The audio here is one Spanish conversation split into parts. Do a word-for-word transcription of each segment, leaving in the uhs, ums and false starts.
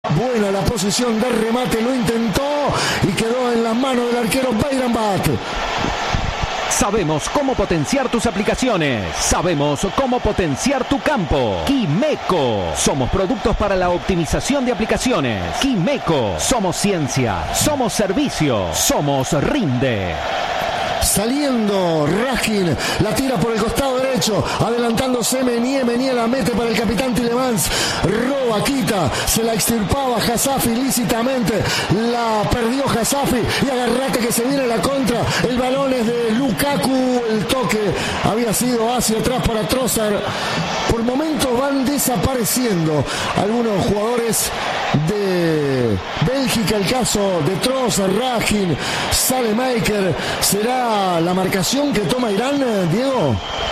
Buena la posición de remate, lo intentó y quedó en las manos del arquero Beiranbat. Sabemos cómo potenciar tus aplicaciones. Sabemos cómo potenciar tu campo. Quimeco. Somos productos para la optimización de aplicaciones. Quimeco. Somos ciencia. Somos servicio. Somos Rinde. Saliendo Raskin, la tira por el costado derecho, adelantándose Menier, Menier la mete para el capitán Tielemans, roba, quita, se la extirpaba Hasafi ilícitamente, la perdió Hasafi y agarrate que se viene la contra, el balón es de Lukaku, el toque había sido hacia atrás para Trossard. Por momentos van desapareciendo algunos jugadores de Bélgica, el caso de Trossard, Raskin, Salemaker. ¿Será la marcación que toma Irán, Diego?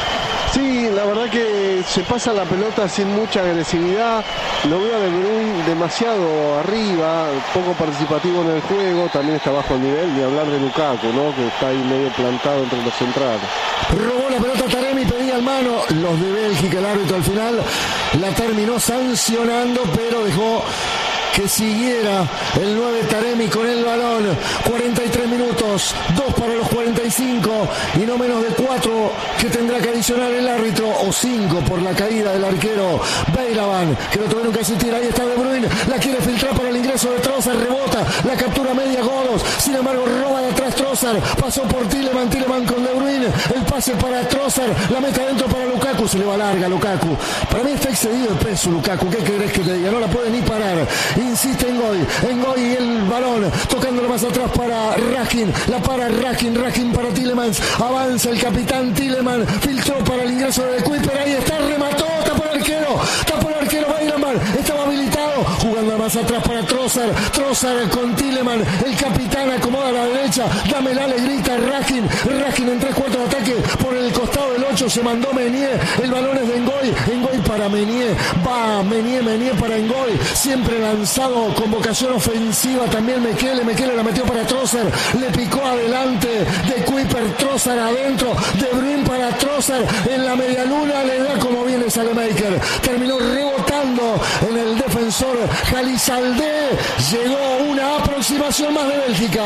Sí, la verdad que se pasa la pelota sin mucha agresividad. Lo veo a De Bruyne demasiado arriba, poco participativo en el juego, también está bajo nivel, ni hablar de Lukaku, ¿no? Que está ahí medio plantado entre los centrales. Robó la pelota Taremi, pedía al mano, los de Bélgica, el árbitro al final la terminó sancionando, pero dejó que siguiera el nueve Taremi con el balón. Cuarenta y tres minutos, dos para los cuarenta y cinco y no menos de cuatro que tendrá que adicionar el árbitro, o cinco por la caída del arquero Beiranbat, que lo tuvieron que asistir. Ahí está De Bruyne, la quiere filtrar para el ingreso de Trossard, rebota, la captura media Godos, sin embargo roba de atrás Trossard, pasó por Tielemans, Tielemans con De Bruyne, el pase para Trossard, la mete adentro para Lukaku, se le va larga Lukaku. Para mí está excedido el peso Lukaku, ¿qué querés que te diga? No la puede ni parar. Insiste en Ngoy, en Ngoy y el balón, tocándolo más atrás para Raskin, la para Raskin, Raskin para Tielemans, avanza el capitán Tielemans, filtró para el ingreso de Kuiper, ahí está, remató, tapó el arquero, tapó el arquero Beiranbat, estaba habilitado, jugando más atrás para Trossard, Trossard con Tielemans, el capitán acomoda a la derecha, dámela, le grita Raskin, Raskin en tres cuartos de ataque, por el costado del ocho se mandó Menier, el balón es de Ngoy, Ngoy para Menier, va Menier, Menier para Ngoy, siempre lanzado, convocación ofensiva también Mekele, Mekele la metió para Trossard, le picó adelante de Kuiper, Trossard adentro, De Bruyne para Trossard, en la medialuna le da como viene Salemaker, terminó rebotando en el defensor Jalizaldé, llegó una aproximación más de Bélgica.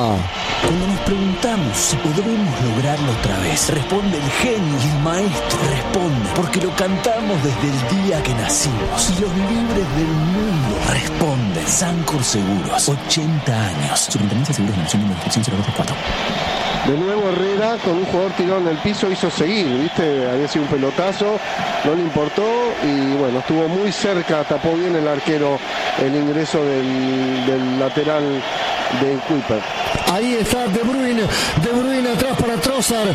Cuando nos preguntamos si podremos lograrlo otra vez, responde el genio y el maestro, responde porque lo cantamos desde el día que nacimos, y los libres del mundo responden. Sancor Seguros, ochenta años. Superintendencia de Seguros de Nación, número de inscripción cero dos tres cuatro. De nuevo Herrera, con un jugador tirado en el piso, hizo seguir, ¿viste? Había sido un pelotazo, no le importó y bueno, estuvo muy cerca, tapó bien el arquero el ingreso del, del lateral de Kuiper. Ahí está De Bruyne, De Bruyne atrás para Trossard,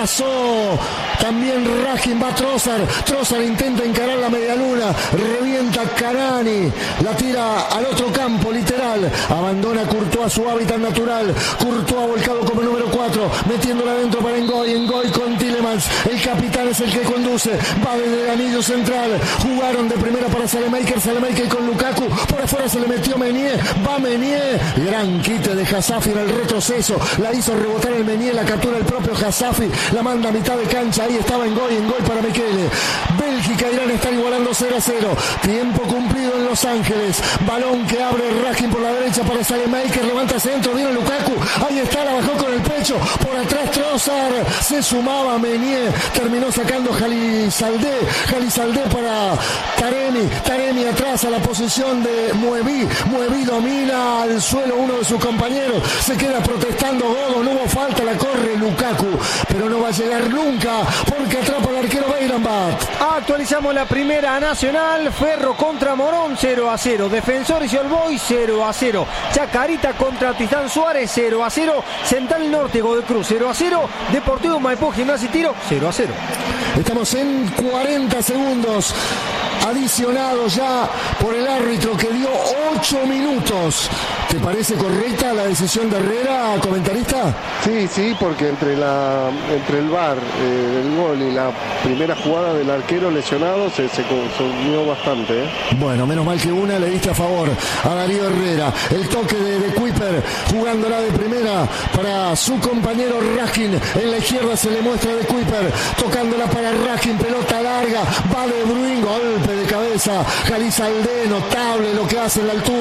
pasó también Raskin, va Trossard, Trossard intenta encarar la medialuna, revienta Karani, la tira al otro campo, literal, abandona Courtois su hábitat natural, Courtois volcado como número cuatro, metiéndola adentro para Ngoy, Ngoy con Tielemans, el capitán es el que conduce, va desde el anillo central, jugaron de primera para Salemaker, Salemaker con Lukaku, por afuera se le metió Menier, va Menier, gran quite de Hasafi en el retroceso, la hizo rebotar el Menier, la captura el propio Hasafi, la manda a mitad de cancha, ahí estaba Ngoy, Ngoy para Mekele. Bélgica, Irán están igualando cero a cero, tiempo cumplido en Los Ángeles, balón que abre Raskin por la derecha para Salemaker, levanta centro, viene Lukaku, ahí está, la bajó con el pecho, por atrás Trossard, se sumaba Menier, terminó sacando Jalizaldé, Jalizaldé para Taremi, Taremi atrás a la posición de Muevi, Muevi domina al suelo uno de sus compañeros, se queda protestando Godo, no hubo falta, la corre Lukaku, pero no va a llegar nunca porque atrapa al arquero Beiranbat. Actualizamos la primera nacional, Ferro contra Morón cero a cero, Defensores y All Boys cero a cero, Chacarita contra Titán Suárez cero a cero, Central Norte Godoy Cruz cero a cero, Deportivo Maipú Gimnasia y Tiro cero a cero. Estamos en cuarenta segundos adicionados ya por el árbitro que dio ocho minutos. ¿Te parece correcta la decisión de Herrera, comentarista? Sí, sí, porque entre la entre el V A R, eh, el gol y la primera jugada del arquero lesionado se, se consumió bastante. ¿eh? Bueno, menos mal que una le diste a favor a Darío Herrera. El toque de, de Kuiper, jugándola de primera para su compañero Raskin. En la izquierda se le muestra de Kuiper, tocándola para Raskin, pelota larga, va De Bruyne, golpe de cabeza, Jalizaldé, notable lo que hace en la altura.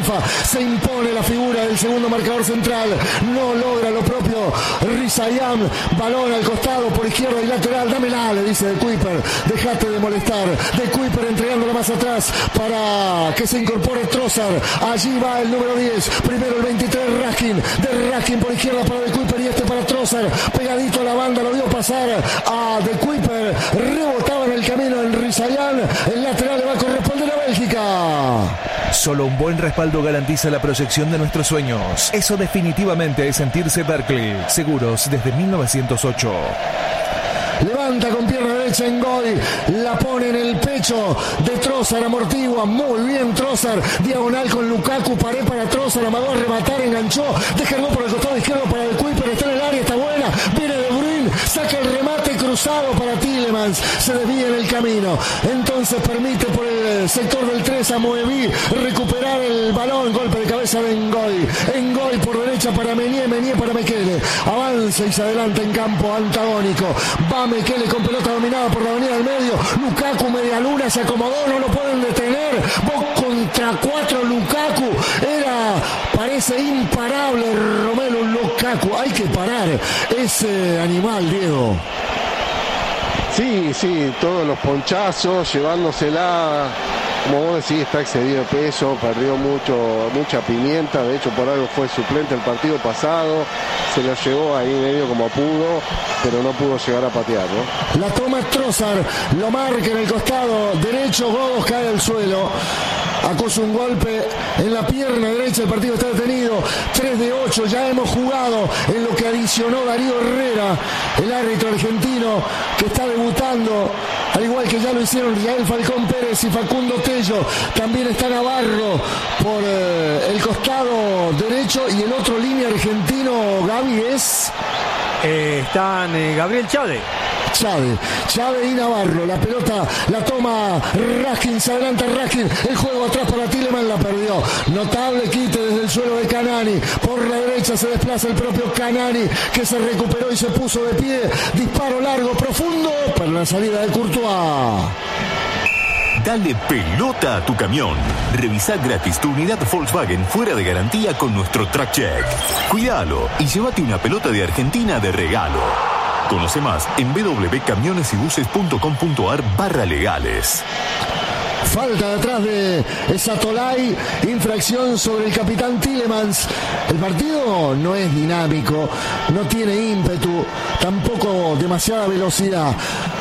triunfa, se impone la figura del segundo marcador central, no logra lo propio Rizayam, balón al costado por izquierda y lateral, dámela, le dice De Kuiper, dejate de molestar. De Kuiper entregándola más atrás para que se incorpore Trossard, allí va el número diez, primero el veintitrés Raskin, de Raskin por izquierda para De Kuiper y este para Trossard, pegadito a la banda, lo vio pasar a De Kuiper, rebotaba en el camino en Rizayam, el lateral le va a corresponder a Bélgica. Solo un buen respaldo garantiza la proyección de nuestros sueños. Eso definitivamente es sentirse Berkeley. Seguros desde mil novecientos ocho. Levanta con pierna derecha Ngoy, la pone en el pecho de Trossard, amortigua, muy bien Trossard, diagonal con Lukaku, pared para Trossard, amagó a rematar, enganchó, descargó por el costado izquierdo para De Kuiper, está en el área, está buena, viene De Bruyne, saca el remate cruzado para Tielemans, se desvía en el camino, entonces permite por el sector del tres a Moebi recuperar el balón, golpe de cabeza de Ngoy, Ngoy por derecha para Meunier, Meunier para Mekele, avanza y se adelanta en campo antagónico, va Mekele con pelota dominada por la avenida del medio, Lukaku media luna, se acomodó, no lo pueden detener, dos contra cuatro Lukaku, era, parece imparable Romelu Lukaku, hay que parar ese animal, Diego. Sí, sí, todos los ponchazos, llevándosela, como vos decís, está excedido de peso, perdió mucho, mucha pimienta, de hecho por algo fue suplente el partido pasado, se lo llevó ahí medio como pudo, pero no pudo llegar a patear, ¿no? La toma Trossard, lo marca en el costado derecho, Godos cae al suelo, acusa un golpe en la pierna derecha, el partido está detenido, tres de ocho, ya hemos jugado en lo que adicionó Darío Herrera, el árbitro argentino que está debutando, al igual que ya lo hicieron Yael Falcón Pérez y Facundo Tello, también está Navarro por eh, el costado derecho y el otro línea argentino, Gaby, es... Eh, están eh, Gabriel Chade. Chade, Chade y Navarro, la pelota la toma Raskin, se adelanta Raskin, el juego atrás para Tielemans, la perdió, notable quite desde el suelo de Canani, por la derecha se desplaza el propio Canani, que se recuperó y se puso de pie, disparo largo, profundo, para la salida de Courtois. Dale pelota a tu camión. Revisa gratis tu unidad Volkswagen fuera de garantía con nuestro Track Check. Cuídalo y llévate una pelota de Argentina de regalo. Conoce más en w w w punto camiones y buses punto com punto a r barra legales. Falta detrás de Satolay, infracción sobre el capitán Tielemans. El partido no es dinámico, no tiene ímpetu, tampoco demasiada velocidad.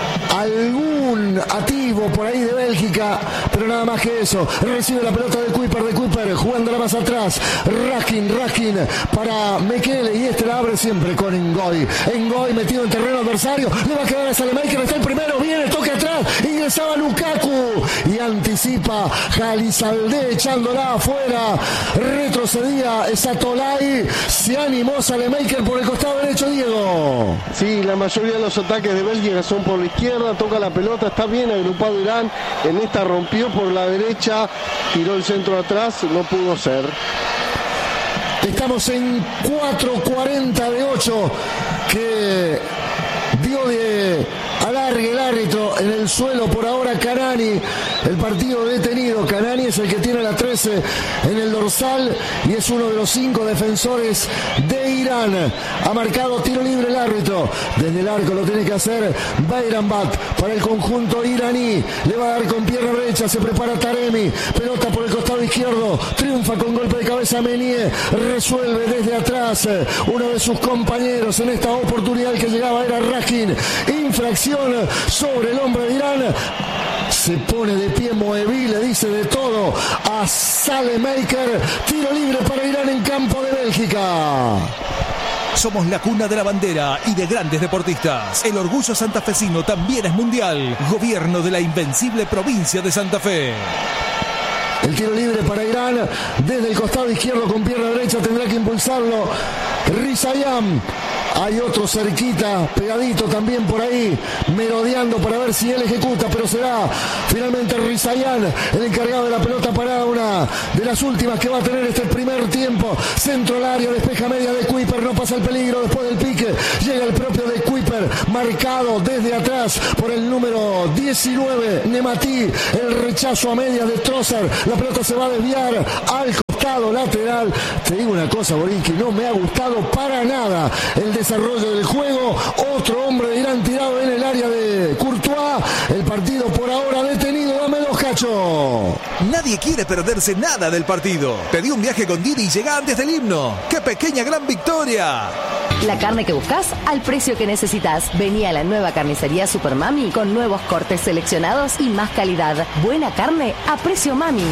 Algún ativo por ahí de Bélgica, pero nada más que eso. Recibe la pelota de Kuiper, de Kuiper, jugándola más atrás. Raskin, Raskin para Mekele y este la abre siempre con Ngoy. Ngoy metido en terreno adversario, le va a quedar a Salemaker, está el primero, viene, toque atrás, ingresaba Lukaku y anticipa Jalizalde echándola afuera. Retrocedía Satolay, se animó Salemaker por el costado derecho, Diego. Sí, la mayoría de los ataques de Bélgica son por la izquierda, toca la pelota, está bien agrupado Irán, en esta rompió por la derecha, tiró el centro atrás, no pudo ser. Estamos en cuatro cuarenta de ocho, que dio de alargue el árbitro en el suelo por ahora Canani, el partido detenido. Canani es el que tiene la trece en el dorsal y es uno de los cinco defensores de Irán. Ha marcado tiro libre el árbitro, desde el arco lo tiene que hacer Bayrambat para el conjunto iraní, le va a dar con pierna derecha, se prepara Taremi, pelota por el costado izquierdo, triunfa con golpe de cabeza Meunier, resuelve desde atrás uno de sus compañeros, en esta oportunidad que llegaba era Raskin, infracción sobre el hombre de Irán. Se pone de pie Moebi, le dice de todo a Salemaker. Tiro libre para Irán en campo de Bélgica. Somos la cuna de la bandera y de grandes deportistas. El orgullo santafesino también es mundial. Gobierno de la invencible provincia de Santa Fe. El tiro libre para Irán desde el costado izquierdo con pierna derecha, tendrá que impulsarlo Rizayam. Hay otro cerquita, pegadito también por ahí, merodeando para ver si él ejecuta, pero será finalmente Rizayam el encargado de la pelota parada, una de las últimas que va a tener este primer tiempo. Centro al área, despeja media de Kuiper, no pasa el peligro después del pique. Llega el propio de Kuiper, marcado desde atrás por el número diecinueve, Nemati. El rechazo a media de Trossard, la pelota se va a desviar al costado lateral. Te digo una cosa, Borinqui, no me ha gustado para nada el desarrollo del juego. Otro hombre de Irán tirado en el área de Courtois. El partido por ahora detenido. Dame dos, Cacho. Nadie quiere perderse nada del partido. Pedí un viaje con Didi y llega antes del himno. ¡Qué pequeña gran victoria! La carne que buscas al precio que necesitas. Vení a la nueva carnicería Super Mami con nuevos cortes seleccionados y más calidad. Buena carne a precio Mami.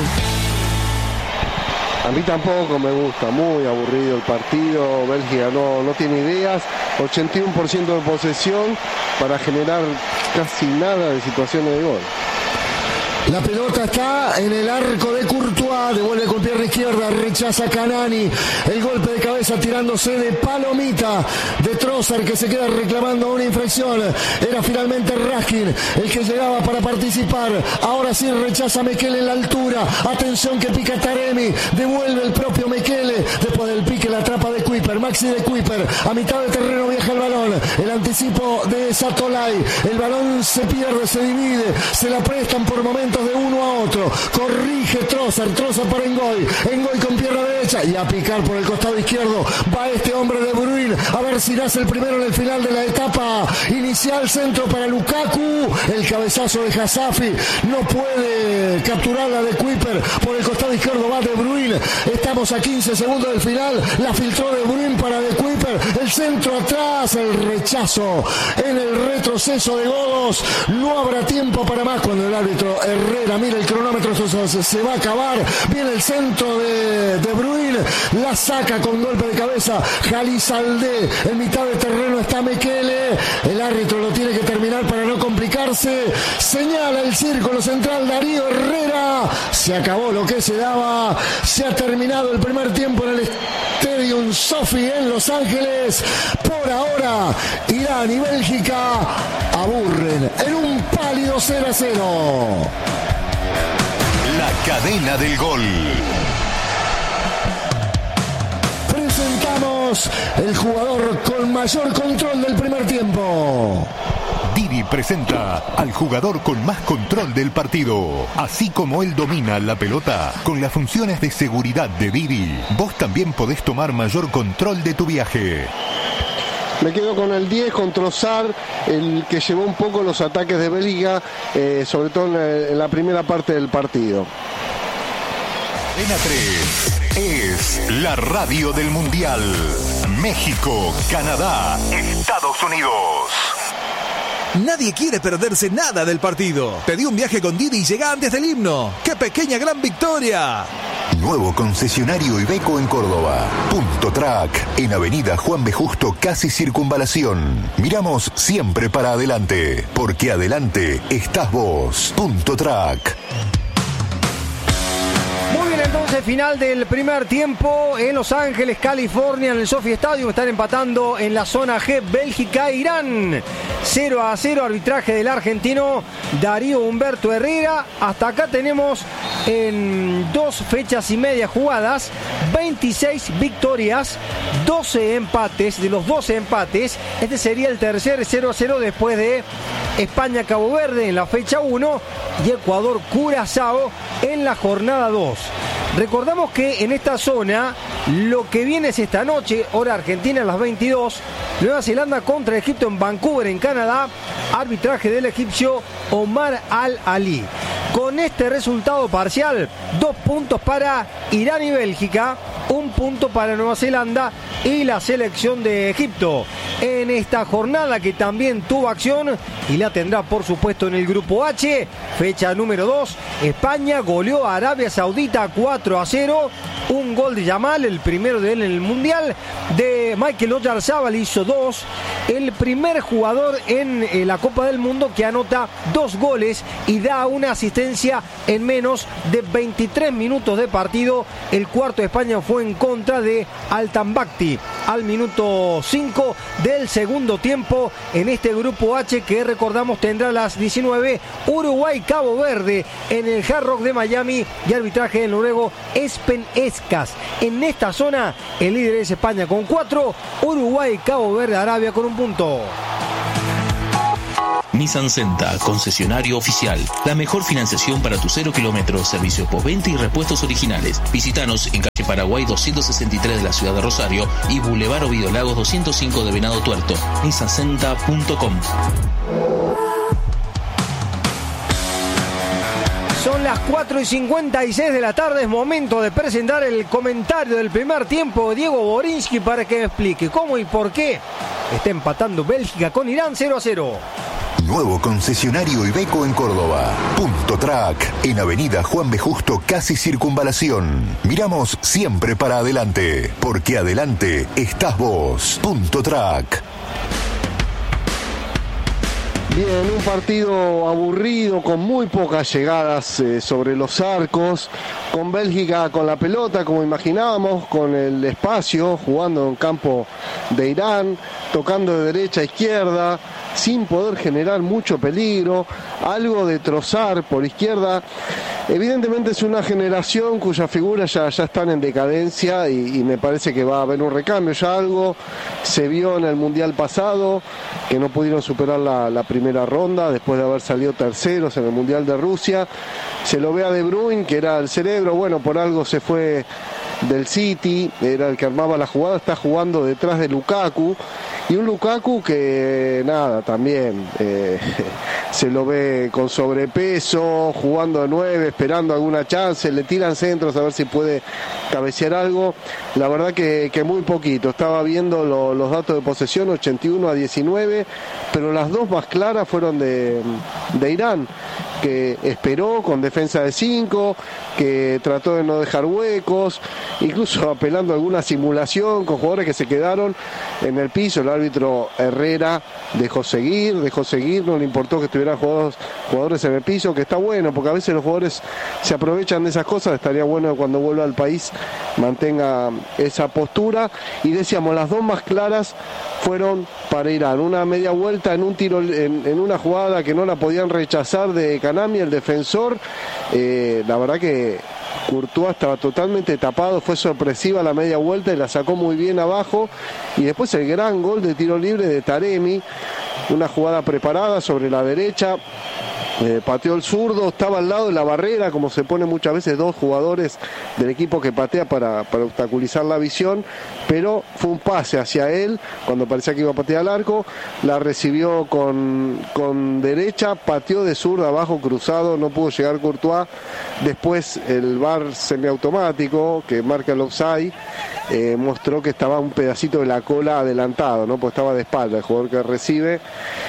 A mí tampoco me gusta, muy aburrido el partido. Bélgica no, no tiene ideas. ochenta y uno por ciento de posesión para generar casi nada de situaciones de gol. La pelota está en el arco de Courtois, devuelve con pierna izquierda, rechaza Canani, el golpe de cabeza tirándose de palomita de Trossard, que se queda reclamando una infracción. Era finalmente Raskin el que llegaba para participar. Ahora sí rechaza Mekele en la altura. Atención que pica Taremi, devuelve el propio Mekele. Después del pique la atrapa de Kuiper, Maxi de Kuiper, a mitad de terreno viaja el balón. El anticipo de Satolay, el balón se pierde, se divide, se la prestan por momentos de uno a otro. Corrige Trossard, Trossard para Engoy, Engoy con pierna derecha y a picar por el costado izquierdo va este hombre de Bruyne, a ver si nace el primero en el final de la etapa inicial. Centro para Lukaku, el cabezazo de Hasafi, no puede capturar la de Kuiper, por el costado izquierdo va de Bruyne. Estamos a quince segundos del final, la filtró de Bruyne para de Kuiper, el centro atrás, el rechazo en el retroceso de Godos. No habrá tiempo para más cuando el árbitro Herrera mira el cronómetro, se, se va a acabar. Viene el centro de, de Bruyne, la saca con golpe de cabeza Jalizalde. En mitad de terreno está Mekele, el árbitro lo tiene que terminar para no complicarse. Señala el círculo central Darío Herrera. Se acabó lo que se daba, se ha terminado el primer tiempo en el Stadium Sophie en Los Ángeles. Por ahora Irán y Bélgica aburren en un pálido cero a cero. La cadena del gol. Presentamos el jugador con mayor control del primer tiempo. Didi presenta al jugador con más control del partido. Así como él domina la pelota, con las funciones de seguridad de Didi, vos también podés tomar mayor control de tu viaje. Me quedo con el diez, con Trossard, el que llevó un poco los ataques de Bélgica, eh, sobre todo en la, en la primera parte del partido. Cadena tres es la radio del Mundial. México, Canadá, Estados Unidos. Nadie quiere perderse nada del partido. Pedí un viaje con Didi y llega antes del himno. ¡Qué pequeña gran victoria! Nuevo concesionario Iveco en Córdoba. Punto Track, en Avenida Juan B. Justo, casi Circunvalación. Miramos siempre para adelante, porque adelante estás vos. Punto Track. Muy bien, entonces final del primer tiempo en Los Ángeles, California, en el Sophie Stadium. Están empatando en la zona G Bélgica e Irán. cero a cero, arbitraje del argentino Darío Humberto Herrera. Hasta acá tenemos en dos fechas y media jugadas veintiséis victorias, doce empates. De los doce empates, este sería el tercer cero a cero después de España-Cabo Verde en la fecha uno y Ecuador-Curazao en la jornada dos. Recordamos que en esta zona lo que viene es esta noche, hora argentina a las veintidós, Nueva Zelanda contra Egipto en Vancouver, en Canadá, arbitraje del egipcio Omar Al-Ali. Con este resultado parcial, dos puntos para Irán y Bélgica, un punto para Nueva Zelanda y la selección de Egipto. En esta jornada que también tuvo acción y la tendrá por supuesto en el grupo H, fecha número dos, España goleó a Arabia Saudita cuatro a cero, un gol de Yamal, el primero de él en el Mundial, de Michael Oyarzabal hizo dos, el primer jugador en eh, la Copa del Mundo que anota dos goles y da una asistencia en menos de veintitrés minutos de partido. El cuarto de España fue en contra de Altambakti al minuto cinco del segundo tiempo en este grupo H, que recordamos tendrá las diecinueve, Uruguay-Cabo Verde en el Hard Rock de Miami y arbitraje del noruego Espen Eskas. En esta zona el líder es España con cuatro, Uruguay-Cabo Verde, Arabia con un punto. Nissan Senta, concesionario oficial. La mejor financiación para tu cero kilómetros, servicio postventa y repuestos originales. Visítanos en calle Paraguay doscientos sesenta y tres de la ciudad de Rosario y Boulevard Ovidio Lagos doscientos cinco de Venado Tuerto. nissan centa punto com. Son las cuatro y cincuenta y seis de la tarde, es momento de presentar el comentario del primer tiempo de Diego Borinsky para que me explique cómo y por qué está empatando Bélgica con Irán cero a cero. Nuevo concesionario Iveco en Córdoba. Punto Track, en Avenida Juan B. Justo, casi Circunvalación. Miramos siempre para adelante, porque adelante estás vos. Punto Track. Bien, un partido aburrido, con muy pocas llegadas eh, sobre los arcos, con Bélgica con la pelota, como imaginábamos, con el espacio, jugando en campo de Irán, tocando de derecha a izquierda, sin poder generar mucho peligro, algo de Trossard por izquierda. Evidentemente es una generación cuyas figuras ya, ya están en decadencia y, y me parece que va a haber un recambio. Ya algo se vio en el Mundial pasado, que no pudieron superar la, la primera ronda después de haber salido terceros en el Mundial de Rusia. Se lo ve a De Bruyne, que era el cerebro, bueno, por algo se fue del City, era el que armaba la jugada, está jugando detrás de Lukaku, y un Lukaku que nada, también eh, se lo ve con sobrepeso, jugando de nueve, esperando alguna chance, le tiran centros a ver si puede cabecear algo. La verdad que, que muy poquito, estaba viendo lo, los datos de posesión, ochenta y uno a diecinueve, pero las dos más claras fueron de, de Irán, que esperó con defensa de cinco, que trató de no dejar huecos, incluso apelando a alguna simulación con jugadores que se quedaron en el piso. El árbitro Herrera dejó seguir, dejó seguir, no le importó que estuvieran jugadores, jugadores en el piso, que está bueno, porque a veces los jugadores se aprovechan de esas cosas. Estaría bueno que cuando vuelva al país mantenga esa postura. Y decíamos, las dos más claras fueron para Irán, una media vuelta en un tiro, en, en una jugada que no la podían rechazar de Kanami, el defensor. Eh, la verdad que Courtois estaba totalmente tapado, fue sorpresiva la media vuelta y la sacó muy bien abajo. Y después el gran gol de tiro libre de Taremi, una jugada preparada sobre la derecha. Eh, pateó el zurdo, estaba al lado de la barrera, como se pone muchas veces dos jugadores del equipo que patea para, para obstaculizar la visión, pero fue un pase hacia él cuando parecía que iba a patear al arco, la recibió con, con derecha, pateó de zurda abajo cruzado, no pudo llegar Courtois. Después el V A R semiautomático que marca el offside eh, mostró que estaba un pedacito de la cola adelantado, ¿no? Pues estaba de espalda el jugador que recibe,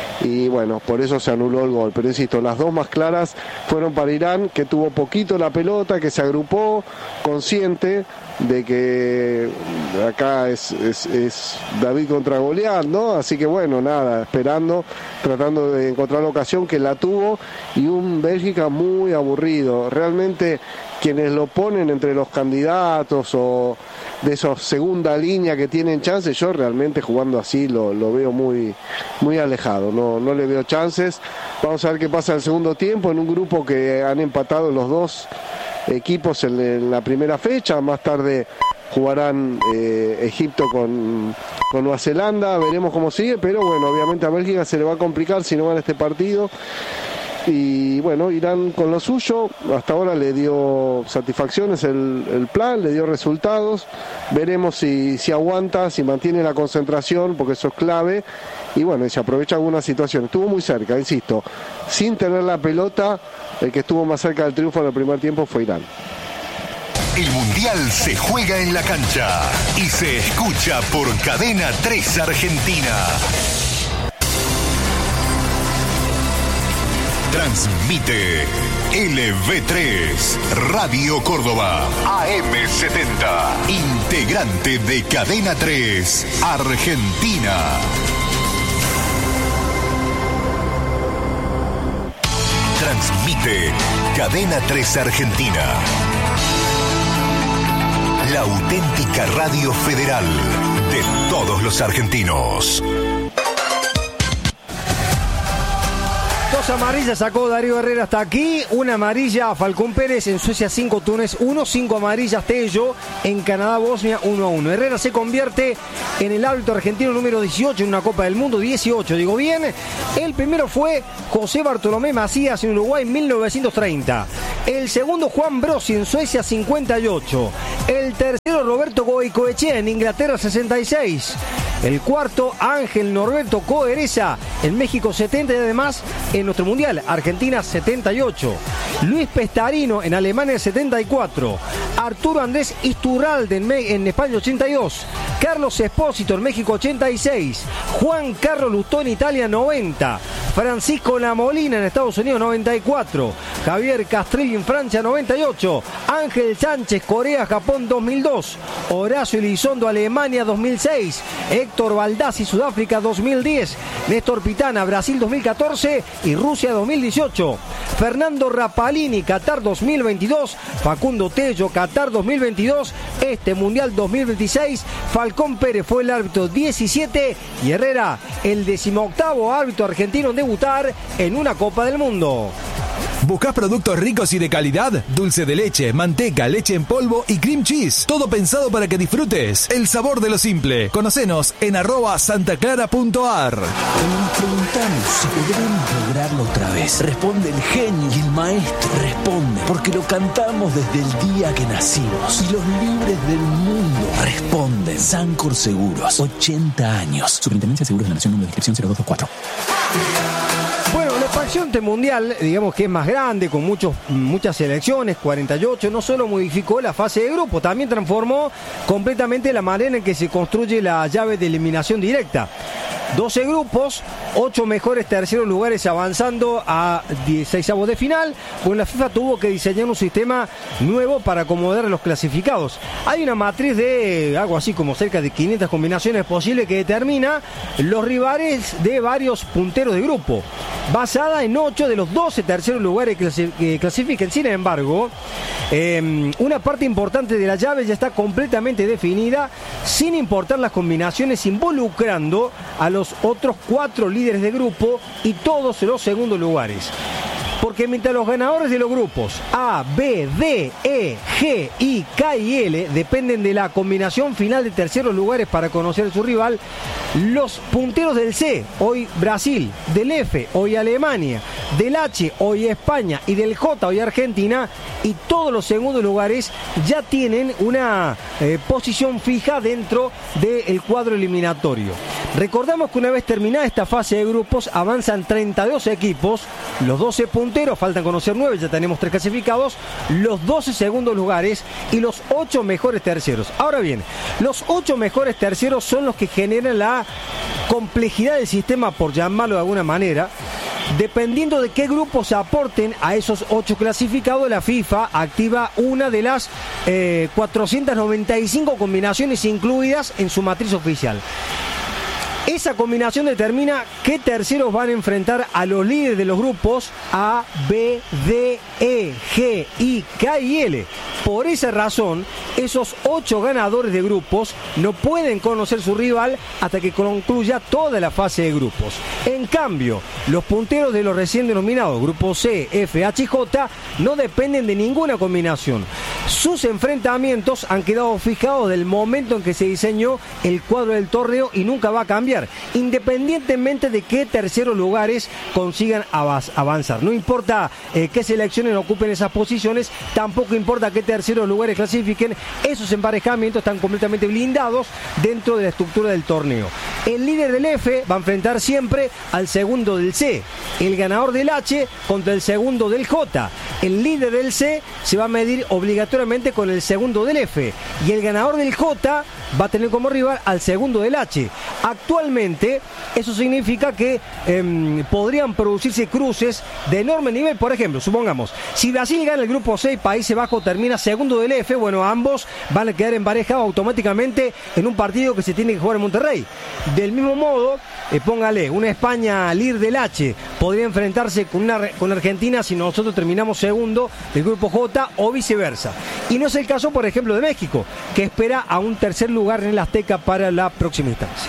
y bueno, por eso se anuló el gol. Pero insisto, las dos más claras fueron para Irán, que tuvo poquito la pelota, que se agrupó, consciente de que acá es, es, es David contra Goliat, ¿no? Así que bueno, nada, esperando, tratando de encontrar la ocasión, que la tuvo, y un Bélgica muy aburrido. Realmente quienes lo ponen entre los candidatos o de esos segunda línea que tienen chances, yo realmente jugando así lo, lo veo muy, muy alejado, no, no le veo chances. Vamos a ver qué pasa en el segundo tiempo, en un grupo que han empatado los dos equipos en, en la primera fecha. Más tarde jugarán eh, Egipto con, con Nueva Zelanda, veremos cómo sigue, pero bueno, obviamente a Bélgica se le va a complicar si no gana este partido. Y bueno, Irán con lo suyo, hasta ahora le dio satisfacciones el, el plan, le dio resultados. Veremos si, si aguanta, si mantiene la concentración, porque eso es clave. Y bueno, y se aprovecha alguna situación. Estuvo muy cerca, insisto, sin tener la pelota, el que estuvo más cerca del triunfo en el primer tiempo fue Irán. El Mundial se juega en la cancha y se escucha por Cadena tres Argentina. Transmite L V tres, Radio Córdoba, A M setenta, integrante de Cadena tres Argentina. Transmite Cadena tres Argentina, la auténtica radio federal de todos los argentinos. Dos amarillas sacó Darío Herrera hasta aquí. Una amarilla a Falcón Pérez en Suecia cinco, Túnez uno. Cinco amarillas Tello en Canadá, Bosnia uno a uno. Herrera se convierte en el árbitro argentino número dieciocho en una Copa del Mundo. dieciocho, digo bien. El primero fue José Bartolomé Macías en Uruguay en mil novecientos treinta. El segundo Juan Brosi en Suecia cincuenta y ocho. El tercero Goicoechea en Inglaterra sesenta y seis. El cuarto, Ángel Norberto Coereza en México setenta y además en nuestro mundial, Argentina setenta y ocho. Luis Pestarino en Alemania setenta y cuatro. Arturo Andrés Isturralde en, en España ochenta y dos. Carlos Espósito en México ochenta y seis. Juan Carlos Lustó en Italia noventa. Francisco Lamolina en Estados Unidos noventa y cuatro. Javier Castrillo en Francia noventa y ocho. Ángel Sánchez Corea Japón dos mil dos. Horacio Elizondo Alemania dos mil seis. Héctor Baldassi Sudáfrica dos mil diez. Néstor Pitana Brasil dos mil catorce y Rusia dos mil dieciocho. Fernando Rapalini Qatar dos mil veintidós. Facundo Tello Qatar dos mil veintidós. Este Mundial dos mil veintiséis. Falcón Pérez fue el árbitro diecisiete y Herrera el decimoctavo árbitro argentino en debutar en una Copa del Mundo. ¿Buscás productos ricos y de calidad? Dulce de leche, manteca, leche en polvo y cream cheese. Todo pensado para que disfrutes el sabor de lo simple. Conocenos en arroba santaclara.ar. Cuando nos preguntamos si podremos lograrlo otra vez, responde el genio y el maestro. Responde porque lo cantamos desde el día que nacimos. Y los libres del mundo responden. Sancor Seguros, ochenta años. Superintendencia de Seguros de la Nación, número de inscripción cero dos dos cuatro. Bueno, la expansión mundial, digamos que es más grande, con muchos, muchas selecciones, cuarenta y ocho, no solo modificó la fase de grupo, también transformó completamente la manera en que se construye la llave de eliminación directa. doce grupos, ocho mejores terceros lugares avanzando a dieciseisavos de final. Pues la FIFA tuvo que diseñar un sistema nuevo para acomodar a los clasificados. Hay una matriz de algo así como cerca de quinientas combinaciones posibles que determina los rivales de varios punteros de grupo, basada en ocho de los doce terceros lugares que clasifican. Sin embargo, eh, una parte importante de la llave ya está completamente definida, sin importar las combinaciones, involucrando a los los otros cuatro líderes de grupo y todos los segundos lugares. Porque mientras los ganadores de los grupos A, B, D, E, G, I, K y L dependen de la combinación final de terceros lugares para conocer a su rival, los punteros del C, hoy Brasil, del F, hoy Alemania, del H, hoy España y del J, hoy Argentina, y todos los segundos lugares ya tienen una eh, posición fija dentro del cuadro eliminatorio. Recordamos que una vez terminada esta fase de grupos avanzan treinta y dos equipos, los doce punteros, faltan conocer nueve, ya tenemos tres clasificados, los doce segundos lugares y los ocho mejores terceros. Ahora bien, los ocho mejores terceros son los que generan la complejidad del sistema, por llamarlo de alguna manera. Dependiendo de qué grupos aporten a esos ocho clasificados, la FIFA activa una de las eh, cuatrocientas noventa y cinco combinaciones incluidas en su matriz oficial. Esa combinación determina qué terceros van a enfrentar a los líderes de los grupos A, B, D, E, G, I, K y L. Por esa razón, esos ocho ganadores de grupos no pueden conocer su rival hasta que concluya toda la fase de grupos. En cambio, los punteros de los recién denominados grupos C, F, H y J no dependen de ninguna combinación. Sus enfrentamientos han quedado fijados del momento en que se diseñó el cuadro del torneo y nunca va a cambiar, independientemente de qué terceros lugares consigan avanzar. No importa eh, qué selecciones ocupen esas posiciones, tampoco importa qué terceros lugares clasifiquen, esos emparejamientos están completamente blindados dentro de la estructura del torneo. El líder del F va a enfrentar siempre al segundo del C, el ganador del H contra el segundo del J, el líder del C se va a medir obligatoriamente con el segundo del F y el ganador del J va a tener como rival al segundo del H. Actualmente eso significa que eh, podrían producirse cruces de enorme nivel. Por ejemplo, supongamos, si Brasil gana el grupo C y Países Bajos termina segundo del F, bueno, ambos van a quedar emparejados automáticamente en un partido que se tiene que jugar en Monterrey. Del mismo modo, eh, póngale, una España líder del H podría enfrentarse con, una, con Argentina si nosotros terminamos segundo del grupo J o viceversa. Y no es el caso, por ejemplo, de México, que espera a un tercer lugar en el Azteca para la próxima instancia.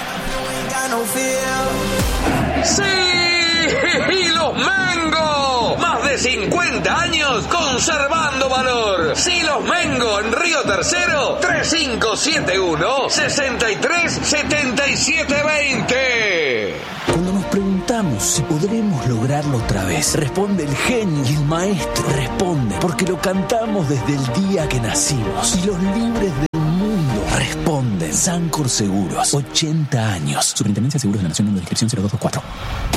¡Sí! ¡Y los Mengo! Más de cincuenta años conservando valor. ¡Sí, los Mengo! En Río Tercero, tres cinco siete uno, seis tres siete siete dos cero. Cuando nos preguntamos si podremos lograrlo otra vez, responde el genio y el maestro. Responde porque lo cantamos desde el día que nacimos. Y los libres del mundo Sancor Seguros, ochenta años. Superintendencia de Seguros de la Nación, número de inscripción cero dos dos cuatro.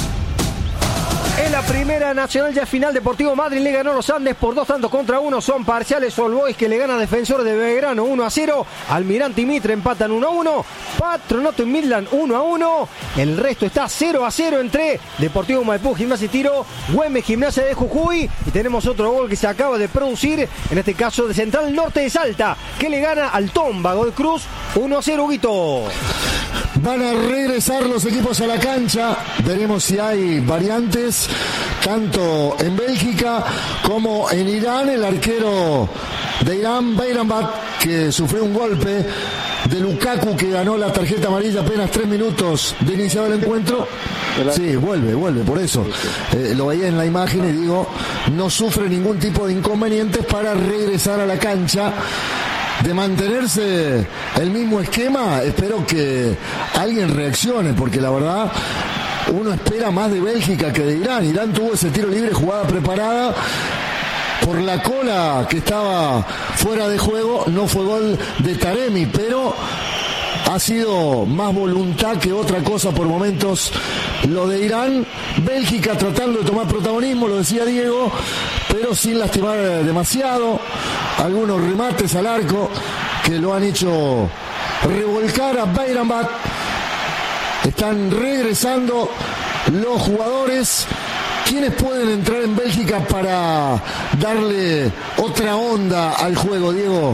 En la primera nacional ya final, Deportivo Madrid le ganó a los Andes por dos tantos contra uno. Son parciales. All Boys que le gana a Defensor de Belgrano uno a cero. Almirante y Mitre empatan uno a uno. Patronato y Midland uno a uno. El resto está cero a cero entre Deportivo Maipú, Gimnasia y Tiro, Güemes, Gimnasia de Jujuy. Y tenemos otro gol que se acaba de producir, en este caso de Central Norte de Salta, que le gana al Tomba Gold Cruz uno a cero, Huguito. Van a regresar los equipos a la cancha. Veremos si hay variantes, tanto en Bélgica como en Irán. El arquero de Irán, Bayrambat, que sufrió un golpe de Lukaku, que ganó la tarjeta amarilla apenas tres minutos de iniciado el encuentro. Sí, vuelve, vuelve, por eso. Eh, lo veía en la imagen y digo, no sufre ningún tipo de inconvenientes para regresar a la cancha. De mantenerse el mismo esquema, espero que alguien reaccione, porque la verdad uno espera más de Bélgica que de Irán. Irán tuvo ese tiro libre, jugada preparada por la cola que estaba fuera de juego. No fue gol de Taremi, pero ha sido más voluntad que otra cosa por momentos lo de Irán. Bélgica tratando de tomar protagonismo, lo decía Diego, pero sin lastimar demasiado. Algunos remates al arco que lo han hecho revolcar a Bayrambat. Están regresando los jugadores. ¿Quiénes pueden entrar en Bélgica para darle otra onda al juego, Diego?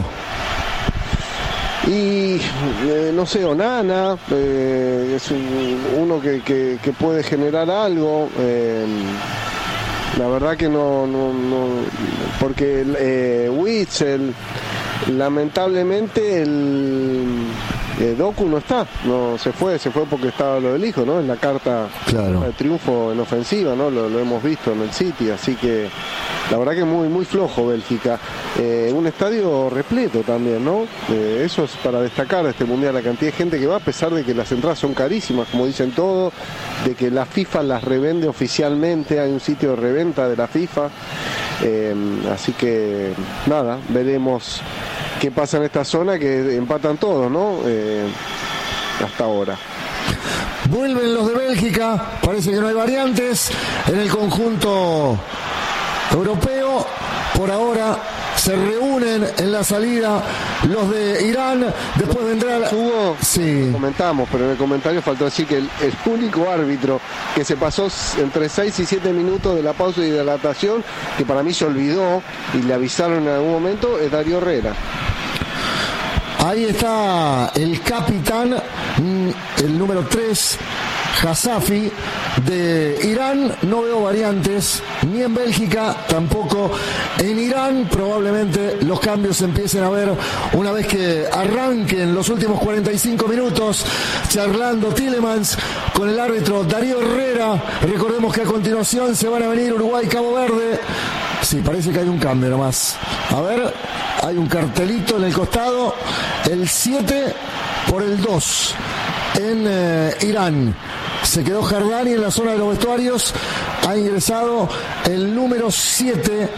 Y eh, no sé, Onana eh, es un, uno que, que, que puede generar algo. Eh, la verdad que no, no, no porque eh, Witzel, lamentablemente el eh, Doku no está, no se fue, se fue porque estaba lo del hijo, ¿no? En la carta claro. de triunfo en ofensiva, ¿no? Lo, lo hemos visto en el City, así que la verdad que muy muy flojo Bélgica. Eh, un estadio repleto también, ¿no? Eh, eso es para destacar de este mundial, la cantidad de gente que va, a pesar de que las entradas son carísimas, como dicen todos, de que la FIFA las revende oficialmente, hay un sitio de reventa de la FIFA. Eh, así que nada, veremos qué pasa en esta zona, que empatan todos, ¿no? Eh, hasta ahora. Vuelven los de Bélgica, parece que no hay variantes en el conjunto europeo. Por ahora se reúnen en la salida los de Irán. Después vendrá la... Hugo, sí. Comentamos, pero en el comentario faltó decir que el, el único árbitro que se pasó entre seis y siete minutos de la pausa de hidratación, que para mí se olvidó y le avisaron en algún momento, es Darío Herrera. Ahí está el capitán, el número tres, Hasafi, de Irán. No veo variantes, ni en Bélgica, tampoco en Irán. Probablemente los cambios se empiecen a ver una vez que arranquen los últimos cuarenta y cinco minutos, charlando Tielemans con el árbitro Darío Herrera. Recordemos que a continuación se van a venir Uruguay y Cabo Verde. Sí, parece que hay un cambio nomás. A ver, hay un cartelito en el costado. El siete por el dos en eh, Irán. Se quedó Jardani en la zona de los vestuarios. Ha ingresado el número siete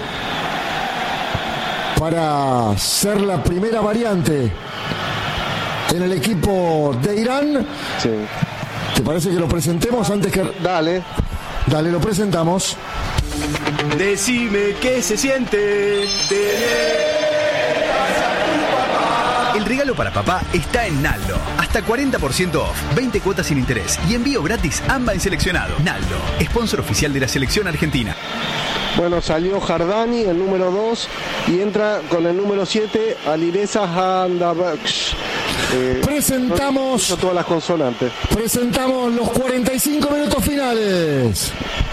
para ser la primera variante en el equipo de Irán. Sí. ¿Te parece que lo presentemos antes que...? Dale. Dale, lo presentamos. Decime qué se siente tener... El regalo para papá está en Naldo. Hasta cuarenta por ciento off, veinte cuotas sin interés y envío gratis AMBA en seleccionado. Naldo, sponsor oficial de la selección argentina. Bueno, salió Jardani, el número dos, y entra con el número siete, Alireza Handabaksh. Eh, presentamos no, todas las consonantes. Presentamos los cuarenta y cinco minutos finales.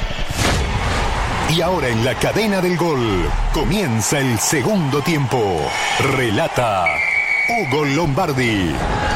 Y ahora en la cadena del gol comienza el segundo tiempo. Relata Hugo Lombardi.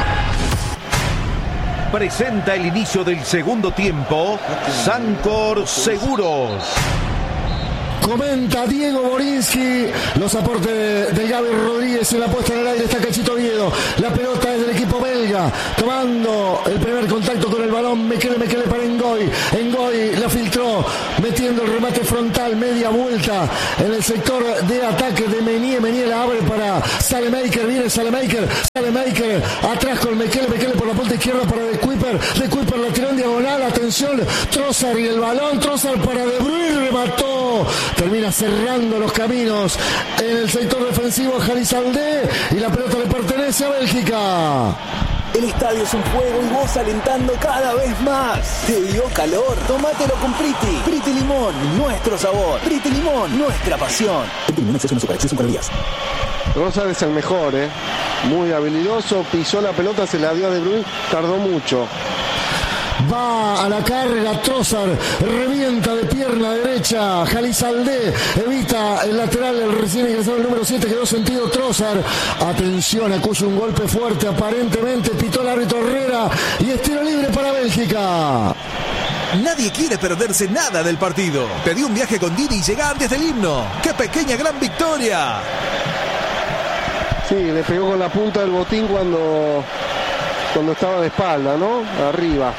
Presenta el inicio del segundo tiempo Sancor Seguros. Comenta Diego Borinsky, los aportes del Gaby Rodríguez en la puesta en el aire está Cachito Oviedo. La pelota es del equipo belga, tomando el primer contacto con el balón. Mekele, Mekele para Ngoy. Ngoy la filtró, metiendo el remate remate frontal, media vuelta en el sector de ataque de Menier. Menier la abre para Salemaker, viene Salemaker, Salemaker atrás con Mekele, Mekele por la punta izquierda para De Kuiper, De Kuiper la tiró en diagonal, atención, Trossard y el balón, Trossard para De Bruyne, remató, termina cerrando los caminos en el sector defensivo a Jalizaldé y la pelota le pertenece a Bélgica. El estadio es un juego y vos alentando cada vez más. ¿Te dio calor? Tómatelo con Priti. Priti Limón, nuestro sabor. Priti Limón, nuestra pasión. Priti Limón, exceso en azúcar, exceso en calorías. Trossard es el mejor, ¿eh? Muy habilidoso, pisó la pelota, se la dio a De Bruyne, tardó mucho. Va a la carga Trossard, revienta de pierna derecha Jalizaldé, evita el lateral, el recién ingresado el número siete, quedó sentido Trossard. Atención, acusa un golpe fuerte, aparentemente pitó el árbitro Herrera y es tiro libre para Bélgica. Nadie quiere perderse nada del partido. Pedí un viaje con Didi y llega antes del himno. ¡Qué pequeña gran victoria! Sí, le pegó con la punta del botín cuando, cuando estaba de espalda, ¿no? Arriba.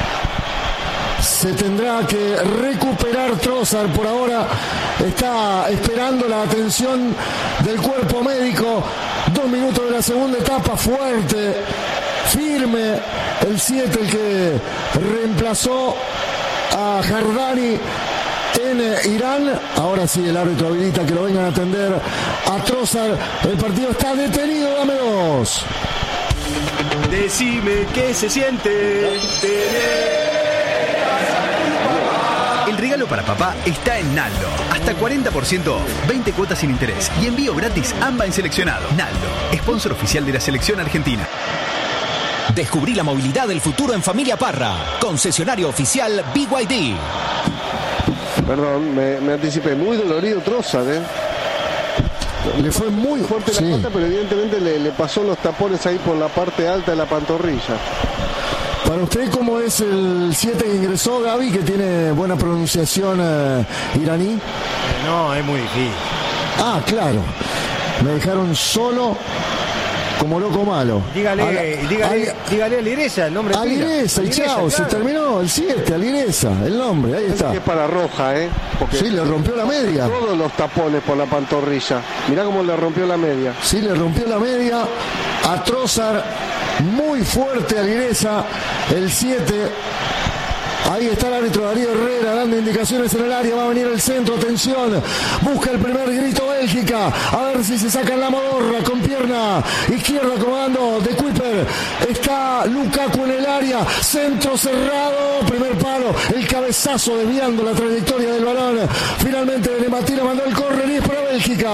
Se tendrá que recuperar Trossard, por ahora está esperando la atención del cuerpo médico. Dos minutos de la segunda etapa, fuerte, firme, el siete, el que reemplazó a Jardani en Irán. Ahora sí el árbitro habilita que lo vengan a atender a Trossard. El partido está detenido, dame dos. Decime qué se siente tener. El regalo para papá está en Naldo. Hasta cuarenta por ciento off, veinte cuotas sin interés y envío gratis AMBA en seleccionado. Naldo, sponsor oficial de la selección argentina. Descubrí la movilidad del futuro en Familia Parra. Concesionario oficial B Y D. Perdón, me, me anticipé. Muy dolorido Trossard, ¿eh? Le fue muy fuerte la sí. pata, pero evidentemente le, le pasó los tapones ahí por la parte alta de la pantorrilla. Para usted, ¿cómo es el siete que ingresó, Gaby, que tiene buena pronunciación eh, iraní? Eh, no, es muy difícil. Ah, claro. Me dejaron solo como loco malo. Dígale, a la, dígale, a, dígale a Alireza el nombre. Alireza, y chao, claro. Se terminó el siete, Alireza, el nombre, ahí está. Es para Roja, ¿eh? Porque sí, le rompió la media. Todos los tapones por la pantorrilla. Mirá cómo le rompió la media. Sí, le rompió la media a Trossard. Muy fuerte Alireza, el siete. Ahí está el árbitro Darío Herrera dando indicaciones en el área. Va a venir el centro, atención. Busca el primer grito Bélgica. A ver si se sacan la modorra con pierna izquierda comando De Kuiper. Está Lukaku en el área. Centro cerrado. Primer palo. El cabezazo desviando la trayectoria del balón. Finalmente Nematila mandó el córner y es para Bélgica.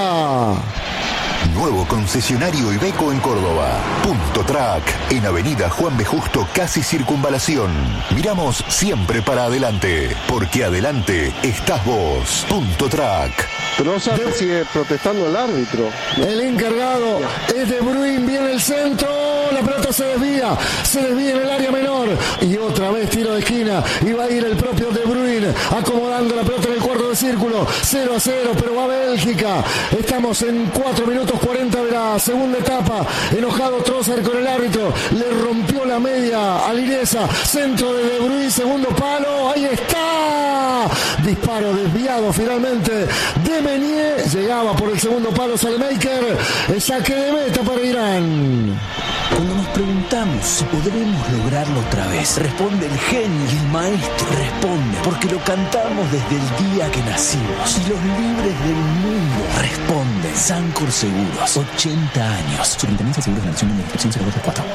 Nuevo concesionario Iveco en Córdoba. Punto Track, en Avenida Juan B. Justo, casi Circunvalación. Miramos siempre para adelante, porque adelante estás vos. Punto Track. Trossard de... sigue protestando al árbitro. El encargado es De Bruyne, viene el centro, la pelota se desvía, se desvía en el área menor y otra vez tiro de esquina y va a ir el propio De Bruyne acomodando la pelota en el cuarto de círculo. Cero a cero, pero va Bélgica. Estamos en cuatro minutos cuarenta de la segunda etapa. Enojado Trossard con el árbitro, le rompió la media a Alireza. Centro de De Bruyne, segundo palo, ahí está. Disparo desviado finalmente de Menier, llegaba por el segundo palo Salemaker. El saque de meta para Irán. Cuando nos preguntamos si podremos lograrlo otra vez, responde el genio y el maestro. Responde porque lo cantamos desde el día que nacimos. Y los libres del mundo responden. Sancor Seguros, ochenta años. Superintendencia de Seguros de la Nación de Administración cero dos tres cuatro.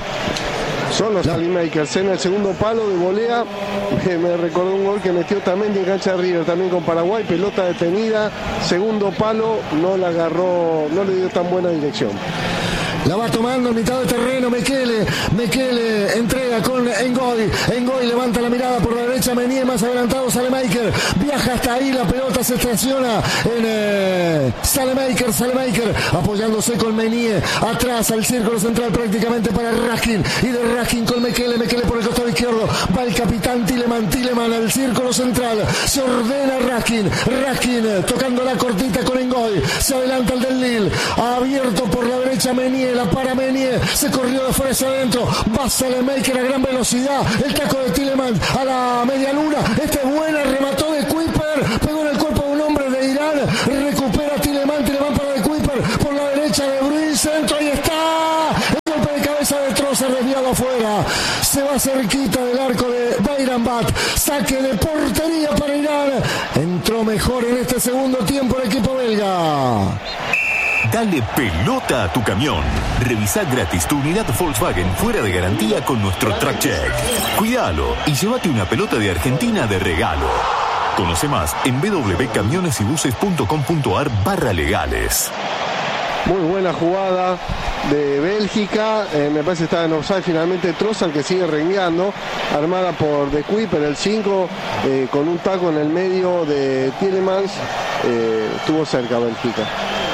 Son los Salemaker. En el segundo palo de volea me, me recordó un gol que metió también en cancha de River, también con Paraguay, pelota detenida, segundo palo, no la agarró, no le dio tan buena dirección. La va tomando en mitad de terreno Mekele. Mekele entrega con Engoy. Engoy levanta la mirada por la derecha. Menier más adelantado. Salemaker viaja hasta ahí. La pelota se estaciona en eh, Salemaker. Salemaker apoyándose con Menier. Atrás al círculo central prácticamente para Raskin. Y de Raskin con Mekele. Mekele por el costado izquierdo. Va el capitán Tilleman. Tilleman al círculo central. Se ordena Raskin. Raskin tocando la cortita con Engoy. Se adelanta el del Lille. Abierto por la derecha Menier. La para Menier, se corrió de fuera hacia adentro, va Salemaker a gran velocidad, el taco de Tilleman a la media luna, este es buena, remató De Kuiper, pegó Trossard desviado afuera. Se va cerquita del arco de Beiranbat. Saque de portería para Irán. Entró mejor en este segundo tiempo el equipo belga. Dale pelota a tu camión. Revisá gratis tu unidad Volkswagen fuera de garantía con nuestro Track Check. Cuídalo y llévate una pelota de Argentina de regalo. Conoce más en w w w punto camiones y buses punto com punto a r barra legales. Muy buena jugada de Bélgica, eh, me parece que estaba en offside finalmente Trossard, que sigue rengueando, armada por De Kuiper, el cinco, eh, con un taco en el medio de Tielemans, eh, estuvo cerca Bélgica.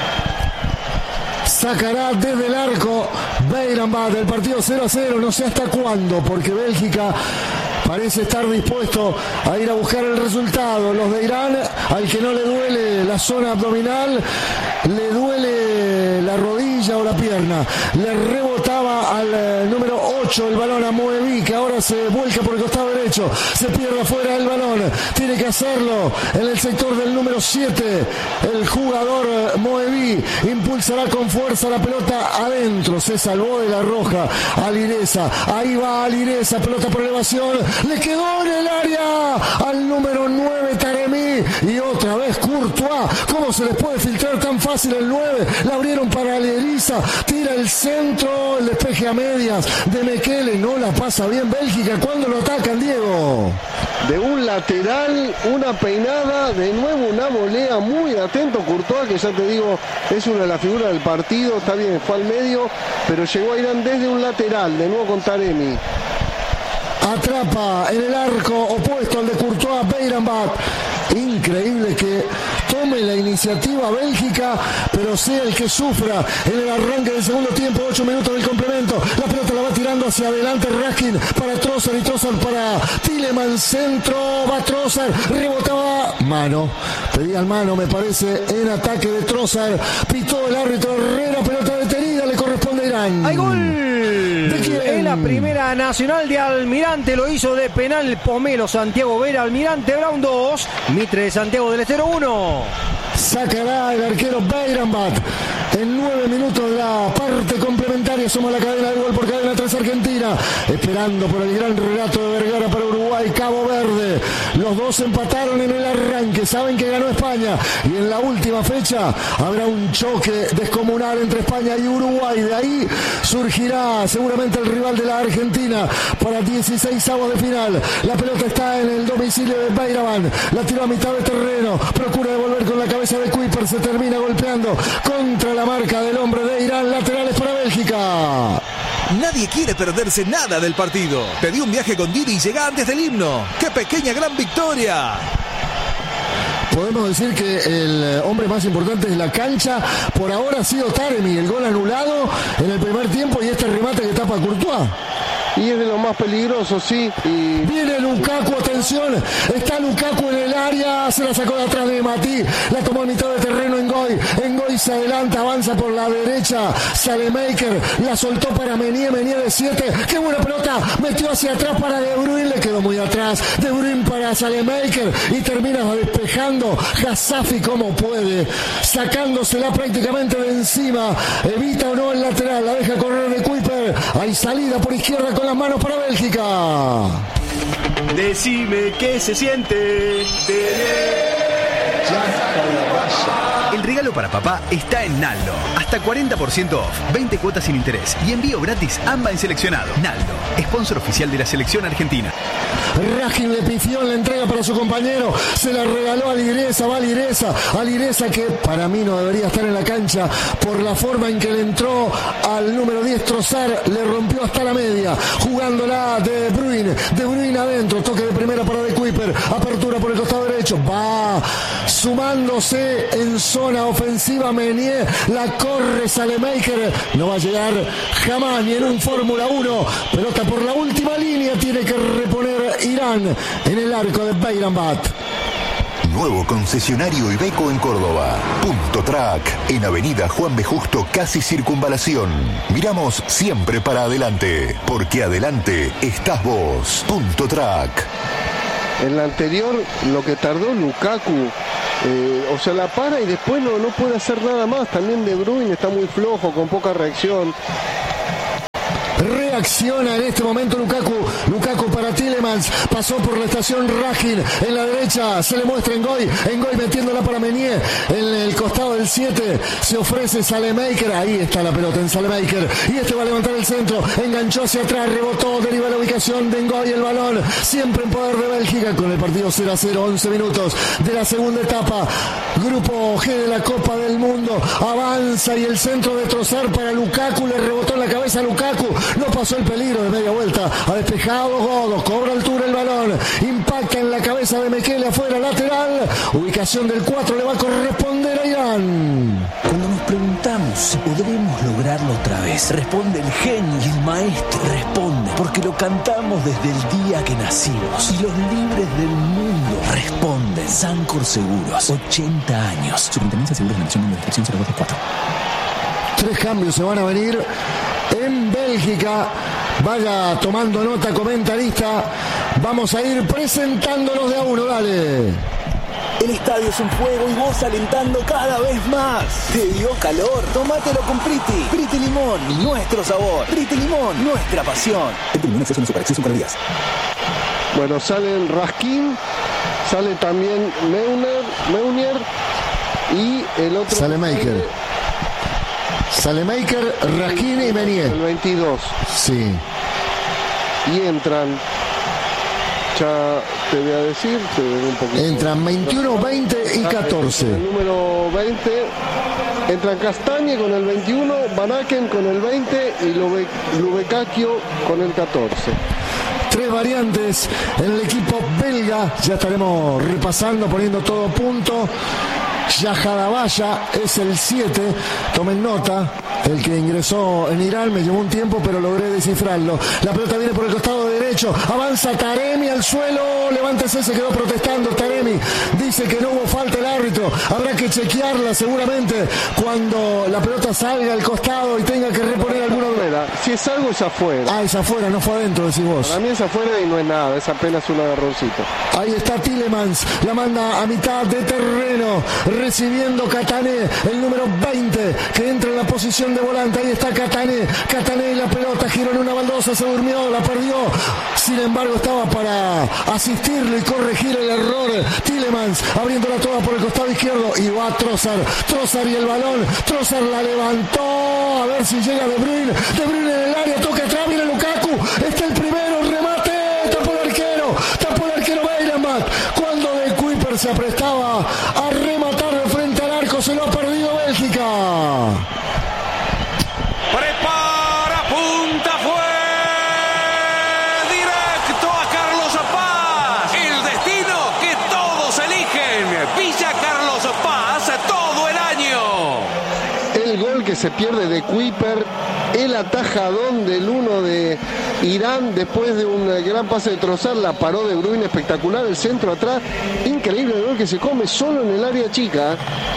Sacará desde el arco Beiranbat del partido cero a cero, no sé hasta cuándo, porque Bélgica parece estar dispuesto a ir a buscar el resultado. Los de Irán, al que no le duele la zona abdominal, le duele la rodilla o la pierna. Le rebotaba al eh, número ocho el balón a Moebi, que ahora se vuelca por el costado derecho. Se pierde afuera el balón. Tiene que hacerlo en el sector del número siete. El jugador eh, Moebi impulsará con fuerza la pelota adentro. Se salvó de la roja. Alireza. Ahí va Alireza. Pelota por elevación. Le quedó en el área al número nueve Taremi. Y otra vez Courtois. ¿Cómo se les puede filtrar tan fácil el nueve? La abrieron para Alireza. Tira el centro. El despeje a medias de Mekele. No la pasa bien Bélgica. ¿Cuándo lo atacan, Diego? De un lateral, una peinada, de nuevo una volea, muy atento Courtois, que ya te digo, es una de las figuras del partido. Está bien, fue al medio, pero llegó a Irán desde un lateral, de nuevo con Taremi. Atrapa en el arco opuesto al de Courtois Beiranbat. Increíble que tome la iniciativa Bélgica, pero sea el que sufra en el arranque del segundo tiempo. Ocho minutos del complemento. La pelota la va tirando hacia adelante Raskin para Trossard y Trossard para Tielemans. Centro, va Trossard, rebotaba. Mano, pedía al mano, me parece, en ataque de Trossard. Pitó el árbitro Herrera, pelota detenida, le corresponde a Irán. ¡Hay gol! ¿De quién? En la primera nacional de Almirante, lo hizo de penal Pomelo Santiago Vera. Almirante Brown dos, Mitre de Santiago del Estero uno. Sacará el arquero Beiranbat en nueve minutos de la parte complementaria. Somos la cadena del gol por cadena tres Argentina, esperando por el gran relato de Vergara para Uruguay. Cabo Verde, los dos empataron en el arranque, saben que ganó España, y en la última fecha habrá un choque descomunal entre España y Uruguay. De ahí surgirá seguramente el rival de la Argentina para dieciseisavos de final. La pelota está en el domicilio de Beiranbat, la tiró a mitad de terreno, procura devolver con la cabeza de Kuiper, se termina golpeando contra la marca del hombre de Irán. Laterales para Bélgica. Nadie quiere perderse nada del partido. Pedí un viaje con Didi y llega antes del himno. ¡Qué pequeña gran victoria! Podemos decir que el hombre más importante de la cancha por ahora ha sido Taremi. El gol anulado en el primer tiempo y este remate que tapa Courtois. Y es de lo más peligroso, sí. Y... viene Lukaku, atención. Está Lukaku en el área. Se la sacó de atrás de Matí. La tomó a mitad de terreno en Ngoy. En Ngoy se adelanta, avanza por la derecha. Salemaker la soltó para Menier. Menier de siete. ¡Qué buena pelota! Metió hacia atrás para De Bruyne. Le quedó muy atrás. De Bruyne para Salemaker. Y termina despejando Hasafi como puede. Sacándosela prácticamente de encima. Evita o no el lateral. La deja correr de Kuiper. Hay salida por izquierda con las manos para Bélgica. Decime qué se siente tener. El regalo para papá está en Naldo. Hasta cuarenta por ciento off, veinte cuotas sin interés y envío gratis AMBA en seleccionado. Naldo, sponsor oficial de la selección argentina. Raskin le pifió en la entrega para su compañero. Se la regaló a Alireza, va Alireza. Alireza que para mí no debería estar en la cancha por la forma en que le entró al número diez Trossard. Le rompió hasta la media. Jugándola De Bruyne. De Bruyne adentro. Toque de primera para De Kuiper. Apertura por el costado derecho. Va sumándose en zona ofensiva Menier. La corre Salemaker. No va a llegar jamás ni en un Fórmula uno. Pelota por la última línea. Tiene que reponer Irán en el arco de Beiranbat. Nuevo concesionario Iveco en Córdoba. Punto Track, en Avenida Juan B. Justo, casi Circunvalación. Miramos siempre para adelante, porque adelante estás vos. Punto Track. En la anterior, lo que tardó Lukaku, eh, o sea, la para y después no, no puede hacer nada más. También De Bruyne está muy flojo, con poca reacción. Reacciona en este momento Lukaku. Lukaku para Tielemans. Pasó por la estación Rajin. En la derecha se le muestra Ngoy. Ngoy metiéndola para Meunier. En el costado del siete se ofrece Salemaker. Ahí está la pelota en Salemaker. Y este va a levantar el centro. Enganchó hacia atrás. Rebotó. Deriva la ubicación de Ngoy. El balón siempre en poder de Bélgica con el partido cero a cero. once minutos de la segunda etapa. Grupo G de la Copa del Mundo. Avanza y el centro de Trossard para Lukaku. Le rebotó en la cabeza a Lukaku. No pasó el peligro de media vuelta. Ha despejado Godos. Cobra altura el balón. Impacta en la cabeza de Mekele afuera, lateral. Ubicación del cuatro le va a corresponder a Irán. Cuando nos preguntamos si podremos lograrlo otra vez, responde el genio y el maestro. Responde porque lo cantamos desde el día que nacimos. Y los libres del mundo responden. Sancor Seguros, ochenta años. Superintendencia de Seguros de la Nación, número de inscripción cero dos cuatro. Tres cambios se van a venir en Bélgica. Vaya tomando nota, comentarista. Vamos a ir presentándonos de a uno, dale. El estadio es un fuego y vos alentando cada vez más. ¿Te dio calor? Tómatelo con Priti. Priti Limón, nuestro sabor. Priti Limón, nuestra pasión. Priti Limón, exceso en azúcar, exceso en calorías. Bueno, salen Raskin, sale también Meunier, Meunier y el otro... Salemaker. Salemaker, Raskin y Meunier. El veintidós. Sí. Y entran, ya te voy a decir, te voy un poquito. Entran veintiuno, veinte y catorce. El número veinte, entran Castañe con el veintiuno, Van Aken con el veinte y Lubecakio con el catorce. Tres variantes en el equipo belga. Ya estaremos repasando, poniendo todo a punto. Yajadabaya es el siete. Tomen nota. El que ingresó en Irán me llevó un tiempo, pero logré descifrarlo. La pelota viene por el costado derecho. Avanza Taremi al suelo. Levántese, se quedó protestando Taremi. Dice que no hubo falta el árbitro. Habrá que chequearla seguramente cuando la pelota salga al costado y tenga que reponer alguna manera. Si es algo, es afuera. Ah, es afuera, no fue adentro, decís vos. Para mí es afuera y no es nada. Es apenas un agarroncito. Ahí está Tielemans. La manda a mitad de terreno. Recibiendo Catané, el número veinte, que entra en la posición de volante. Ahí está Catané. Catané y la pelota giró en una baldosa, se durmió, la perdió. Sin embargo, estaba para asistirle y corregir el error. Tielemans abriéndola toda por el costado izquierdo. Y va Trossard. Trossard y el balón. Trossard la levantó. A ver si llega De Bruyne. De Bruyne en el área. Toca atrás. Viene Lukaku. Está el primero. Remate. Tapó el arquero. Tapó el arquero Beiranmat. Cuando De Kuiper se aprestaba a rematar de frente al arco, se lo ha perdido Bélgica. Prepara, punta, fue directo a Carlos Paz. El destino que todos eligen. Villa Carlos Paz todo el año. El gol que se pierde de Kuiper, el atajadón del uno de Irán después de un gran pase de Trossard, la paró De Bruyne, espectacular, el centro atrás, increíble el gol que se come solo en el área chica.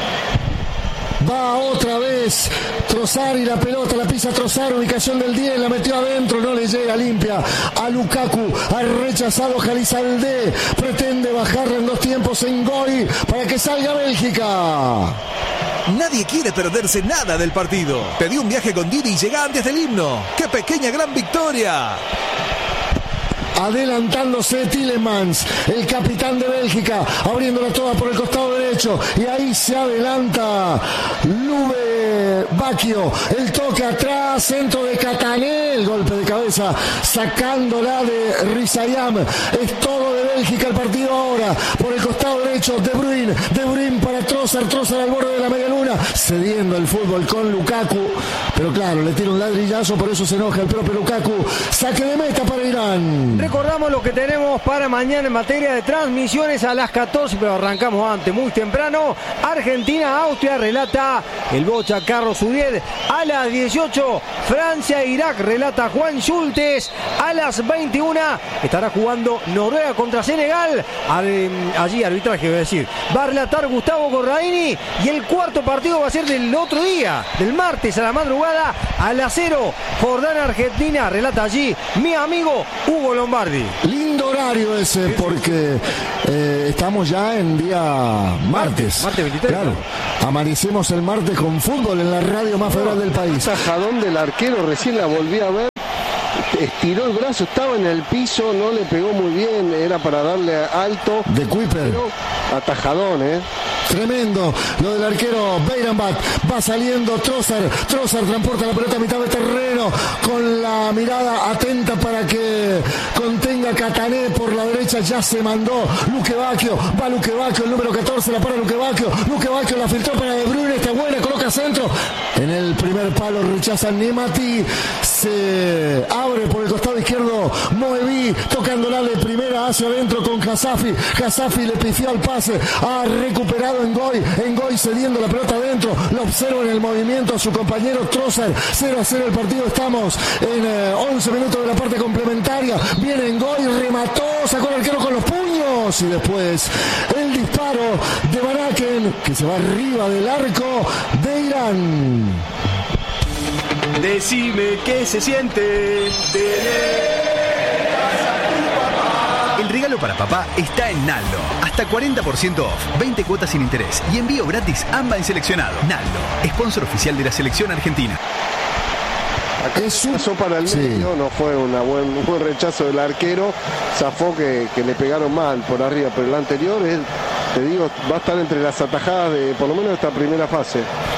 Va otra vez Trossard y la pelota la pisa Trossard, ubicación del diez, la metió adentro, no le llega limpia a Lukaku, ha rechazado Jalizaldé, pretende bajarla en dos tiempos en Ngoy para que salga Bélgica. Nadie quiere perderse nada del partido. Pedí un viaje con Didi y llega antes del himno. ¡Qué pequeña gran victoria! Adelantándose Tielemans, el capitán de Bélgica, abriéndola toda por el costado derecho, y ahí se adelanta Lubecakio, el toque atrás, centro de Catané, el golpe de cabeza, sacándola de Rizayam. Es todo de Bélgica el partido ahora, por el costado derecho, De Bruyne, De Bruyne para Trossard, Trossard al borde de la media luna, cediendo el fútbol con Lukaku, pero claro, le tira un ladrillazo, por eso se enoja el propio Lukaku. Saque de meta para Irán. Recordamos lo que tenemos para mañana en materia de transmisiones a las catorce, pero arrancamos antes, muy temprano. Argentina-Austria, relata el Bocha Carlos Uriel. A las dieciocho, Francia-Irak, relata Juan Schultes. A las veintiuna estará jugando Noruega contra Senegal. Allí arbitraje, voy a decir. Va a relatar Gustavo Corraini. Y el cuarto partido va a ser del otro día, del martes a la madrugada, a las cero. Jordania-Argentina, relata allí mi amigo Hugo Lombardi. Lindo horario ese, porque eh, estamos ya en día martes. Martes veintitrés. Claro, amanecemos el martes con fútbol en la radio más federal del país. Tajadón del arquero, recién la volví a ver. estiró el brazo, estaba en el piso, no le pegó muy bien, era para darle alto. De Kuiper. Atajadón, ¿eh? Tremendo lo del arquero Beirambat. Va saliendo Trossard. Trossard transporta la pelota a mitad de terreno con la mirada atenta para que contenga Catané por la derecha. Ya se mandó Luque Bacchio. Va Luque Bacchio, el número catorce, la para Luque Bacchio. Luque Bacchio la filtró para De Bruyne. Está buena, coloca centro. En el primer palo rechaza Nemati. Se abre por el costado izquierdo Moevi, tocándola de primera hacia adentro con Hasafi. Hasafi le pifió al pase. Ha recuperado Ngoy. Ngoy cediendo la pelota adentro. Lo observa en el movimiento a su compañero Trossard. cero a cero el partido. Estamos en eh, once minutos de la parte complementaria. Viene Ngoy, remató, sacó el arquero con los puños. Y después el disparo de Van Aken, que se va arriba del arco de Irán. Decime qué se siente tener. El regalo para papá está en Naldo. Hasta cuarenta por ciento off, veinte cuotas sin interés y envío gratis AMBA en seleccionado. Naldo, sponsor oficial de la selección argentina. Acá pasó para el medio, sí. No fue una buen, un buen rechazo del arquero. Zafó que, que le pegaron mal por arriba, pero el anterior, es, te digo, va a estar entre las atajadas de por lo menos esta primera fase.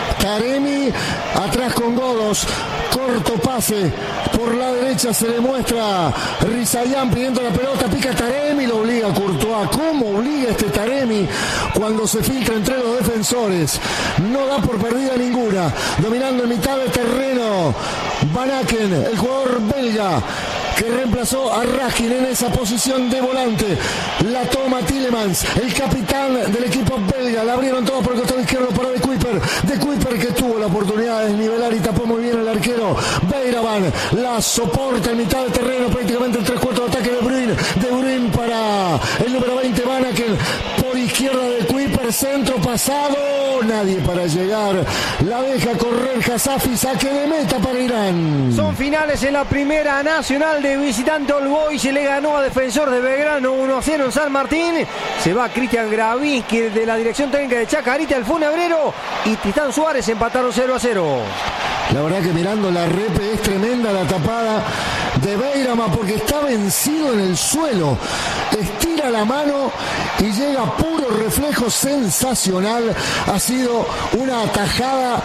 Taremi atrás con Godos, corto pase por la derecha, se le muestra Rizayán pidiendo la pelota, pica Taremi, lo obliga a Courtois. ¿Cómo obliga este Taremi cuando se filtra entre los defensores? No da por perdida ninguna, dominando en mitad del terreno Van Aken, el jugador belga que reemplazó a Raskin en esa posición de volante. La toma Tielemans, el capitán del equipo belga. La abrieron todos por el costado izquierdo para De Kuiper. De Kuiper que tuvo la oportunidad de desnivelar y tapó muy bien el arquero Beiraban. La soporta en mitad del terreno, prácticamente el tres cuartos de ataque de Bruyne. De Bruyne para el número veinte, Van Aken. Por izquierda de Kuiper, centro pasado. Nadie para llegar. La deja correr Hasafi, saque de meta para Irán. Son finales en la primera nacional de visitante. All Boys le ganó a Defensor de Belgrano uno a cero en San Martín. Se va Cristian Gravinsky de la dirección técnica de Chacarita, el Funebrero, y Tristán Suárez empataron cero a cero. La verdad que mirando la repe es tremenda la tapada de Beirama porque está vencido en el suelo. Estira la mano y llega puro reflejo sensacional. Ha sido una atajada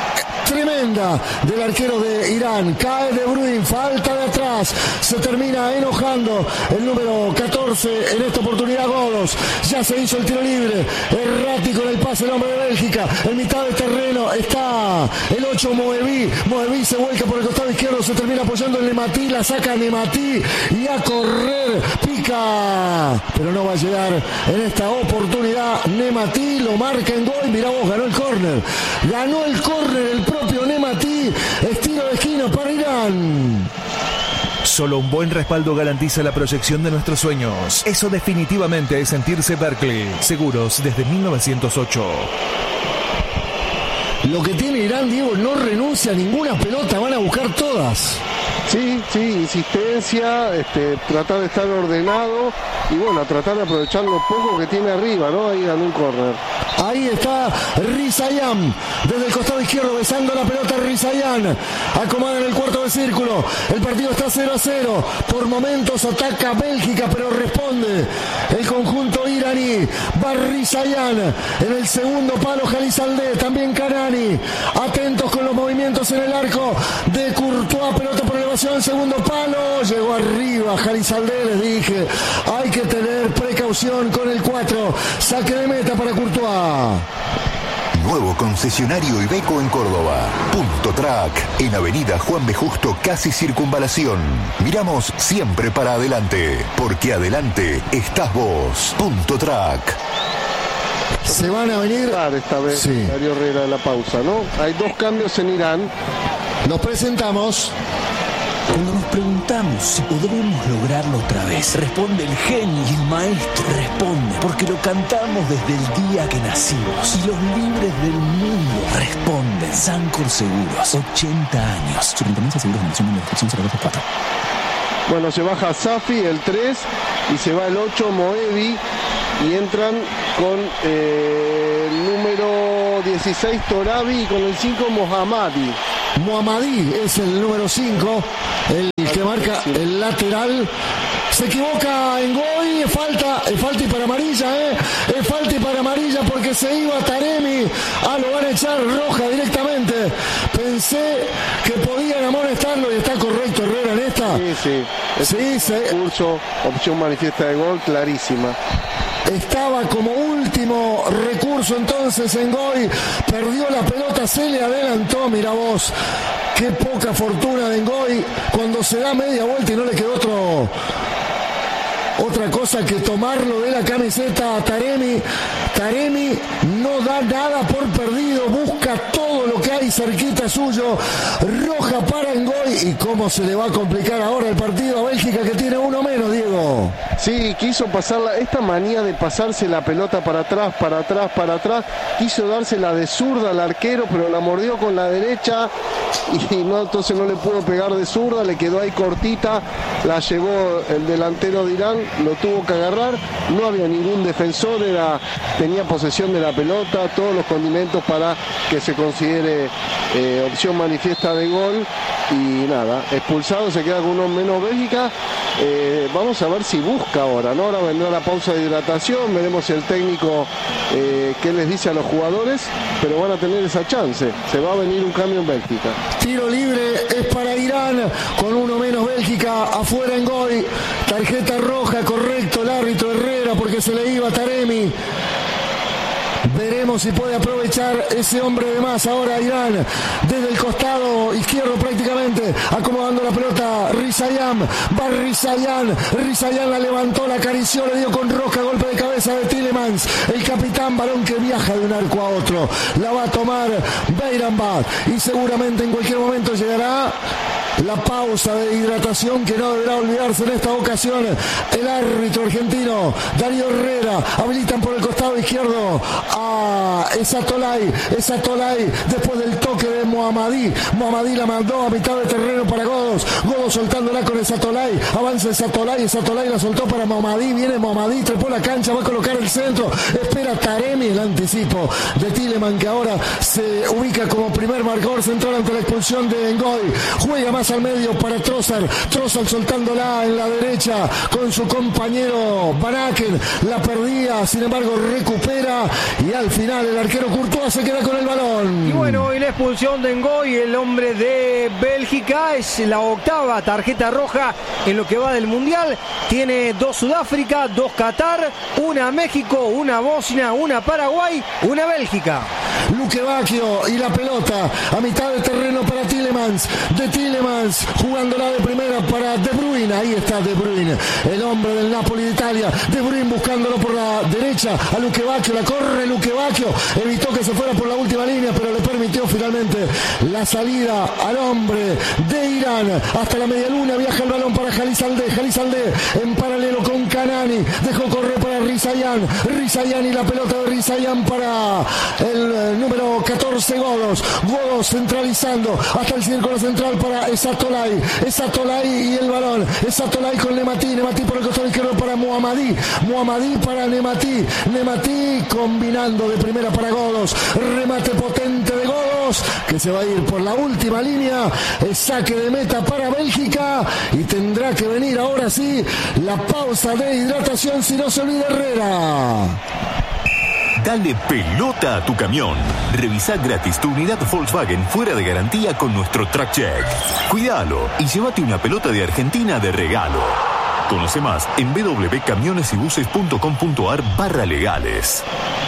tremenda del arquero de Irán. Cae De Bruyne, falta de atrás, se termina enojando el número catorce en esta oportunidad Godos. Ya se hizo el tiro libre, errático en el pase el hombre de Bélgica. En mitad del terreno está el ocho Moevi. Moevi se vuelca por el costado izquierdo, se termina apoyando en Nemati, la saca Nemati y a correr, pica, pero no va a llegar en esta oportunidad. Nemati lo marca en gol. Mirá vos, ganó el córner, ganó el córner el propio Nemati. Estilo de esquina para Irán. Solo un buen respaldo garantiza la proyección de nuestros sueños. Eso definitivamente es sentirse Berkeley. Seguros desde mil novecientos ocho. Lo que tiene Irán, Diego, no renuncia a ninguna pelota, van a buscar todas. Sí, sí, insistencia, este, tratar de estar ordenado y bueno, tratar de aprovechar lo poco que tiene arriba, ¿no? Ahí ganó un córner. Ahí está Rizayán, desde el costado izquierdo, besando la pelota Rizayán. Acomoda en el cuarto de círculo. El partido está cero a cero. Por momentos ataca Bélgica, pero responde el conjunto iraní. Va Rizayán. En el segundo palo Jalizaldé, también Kanani. Atentos con los movimientos en el arco de Courtois. Pelota por elevación, segundo palo. Llegó arriba Jalizaldé, les dije. Hay que tener precaución con el cuatro. Saque de meta para Courtois. Nuevo concesionario Iveco en Córdoba. Punto Track, en Avenida Juan B. Justo, casi Circunvalación. Miramos siempre para adelante, porque adelante estás vos. Punto Track. Se van a venir esta vez, sí. Darío Herrera, la pausa, ¿no? Hay dos cambios en Irán. Nos presentamos. Cuando nos preguntamos si podremos lograrlo otra vez, responde el genio y el maestro. Responde porque lo cantamos desde el día que nacimos. Y los libres del mundo responden. Sancor Seguros, ochenta años. Superintendencia de Seguros de Nación, número de cero dos cuatro. Bueno, se baja Safi, el tres, y se va el ocho, Moevi, y entran con eh, el número dieciséis, Torabi, y con el cinco, Mohammadi. Mohammadi es el número cinco, el que marca el Se equivoca en Goy, es falta, es falta y para amarilla, ¿eh? Es falta y para amarilla porque se iba Taremi. Ah, lo van a echar roja directamente. Pensé que podían amonestarlo y está correcto Herrera en esta. Sí, sí. Sí, sí. Curso, opción manifiesta de gol, clarísima. Estaba como último recurso entonces en Goy. Perdió la pelota, se le adelantó, mira vos. Qué poca fortuna de Ngoy cuando se da media vuelta y no le quedó otro, otra cosa que tomarlo de la camiseta a Taremi. Taremi no da nada por perdido, busca todo lo que hay cerquita suyo. Roja para Ngoy. ¿Y cómo se le va a complicar ahora el partido a Bélgica, que tiene uno menos, Diego? Sí, quiso pasarla, esta manía de pasarse la pelota para atrás, para atrás, para atrás, quiso dársela de zurda al arquero, pero la mordió con la derecha y no, entonces no le pudo pegar de zurda, le quedó ahí cortita, la llevó el delantero de Irán, lo tuvo que agarrar, no había ningún defensor, era, tenía posesión de la pelota, todos los condimentos para que se considere eh, opción manifiesta de gol y nada, expulsado, se queda con uno menos Bélgica. Eh, vamos a ver si busca ahora, ¿no? Ahora vendrá la pausa de hidratación, veremos si el técnico eh, qué les dice a los jugadores, pero van a tener esa chance, se va a venir un cambio en Bélgica. Tiro libre es para Irán, con uno menos Bélgica, afuera en Ngoy, tarjeta roja, correcto el árbitro Herrera porque se le iba a Taremi. Veremos si puede aprovechar ese hombre de más ahora Irán, desde el costado izquierdo prácticamente, acomodando la pelota Rizayan, va Rizayan, Rizayan la levantó, la acarició, le dio con roja, golpe de cabeza de Tielemans, el capitán, balón que viaja de un arco a otro, la va a tomar Beiranbad y seguramente en cualquier momento llegará la pausa de hidratación que no deberá olvidarse en esta ocasión el árbitro argentino Darío Herrera. Habilitan por el costado izquierdo a Esatolay, Esatolay después del toque de Mohamadí, Mohamadí la mandó a mitad de terreno para Godos, Godos soltándola con Esatolay, avanza Esatolay, Esatolay la soltó para Mohamadí, viene Mohamadí, trepó la cancha, va a colocar el centro, espera Taremi, el anticipo de Tielemans que ahora se ubica como primer marcador central ante la expulsión de Ngoy, juega más al medio para Trossard, Trossard soltándola en la derecha con su compañero Van Aken, la perdía, sin embargo recupera y al final el arquero Courtois se queda con el balón. Y bueno, y la expulsión de Ngoy, el hombre de Bélgica, es la octava tarjeta roja en lo que va del Mundial. Tiene dos Sudáfrica, dos Qatar, una México, una Bosnia, una Paraguay, una Bélgica. Luque Bacchio y la pelota a mitad de terreno para Tielemans, de Tielemans jugándola de primera para De Bruyne, ahí está De Bruyne, el hombre del Napoli de Italia, De Bruyne buscándolo por la derecha a Luque Bacchio, la corre Luque Bacchio, evitó que se fuera por la última línea pero le permitió finalmente la salida al hombre de Irán, hasta la media luna viaja el balón para Jalizalde, Jalizalde en paralelo con Kanani, dejó correr para Rizayan, Rizayan y la pelota de Rizayan para el número catorce Godos, Godos centralizando hasta el círculo central para Esatolay, Esatolay y el balón, Esatolay con Nemati, Nemati por el costado izquierdo para Mohamadí, Mohamadí para Nemati, Nemati combinando de primera para Godos, remate potente de Godos que se va a ir por la última línea, el saque de meta para Bélgica y tendrá que venir ahora sí la pausa de hidratación si no se olvida Herrera. Dale pelota a tu camión. Revisa gratis tu unidad Volkswagen fuera de garantía con nuestro Track Check. Cuídalo y llévate una pelota de Argentina de regalo. Conoce más en www.camionesybuses.com.ar barra legales.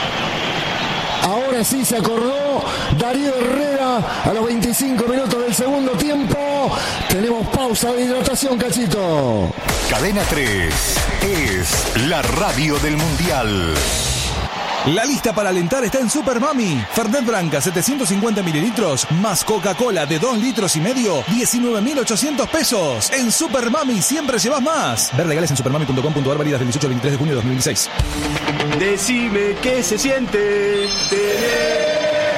Ahora sí se acordó Darío Herrera a los veinticinco minutos del segundo tiempo. Tenemos pausa de hidratación, Cachito. Cadena tres es la radio del Mundial. La lista para alentar está en Super Mami. Fernet Branca setecientos cincuenta mililitros más Coca-Cola de dos litros y medio, diecinueve mil ochocientos pesos. En Super Mami siempre llevas más. Ver legales en supermami punto com punto ar, válidas del dieciocho al veintitrés de junio de dos mil dieciséis. Decime qué se siente tener.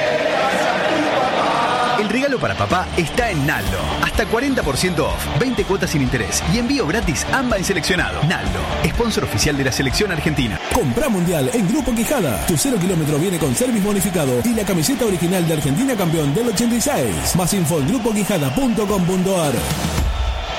El regalo para papá está en Naldo. Hasta cuarenta por ciento off, veinte cuotas sin interés y envío gratis AMBA en seleccionado. Naldo, sponsor oficial de la selección argentina. Comprá Mundial en Grupo Quijada. Tu cero kilómetro viene con service bonificado y la camiseta original de Argentina campeón del ochenta y seis. Más info en grupo quijada punto com punto ar.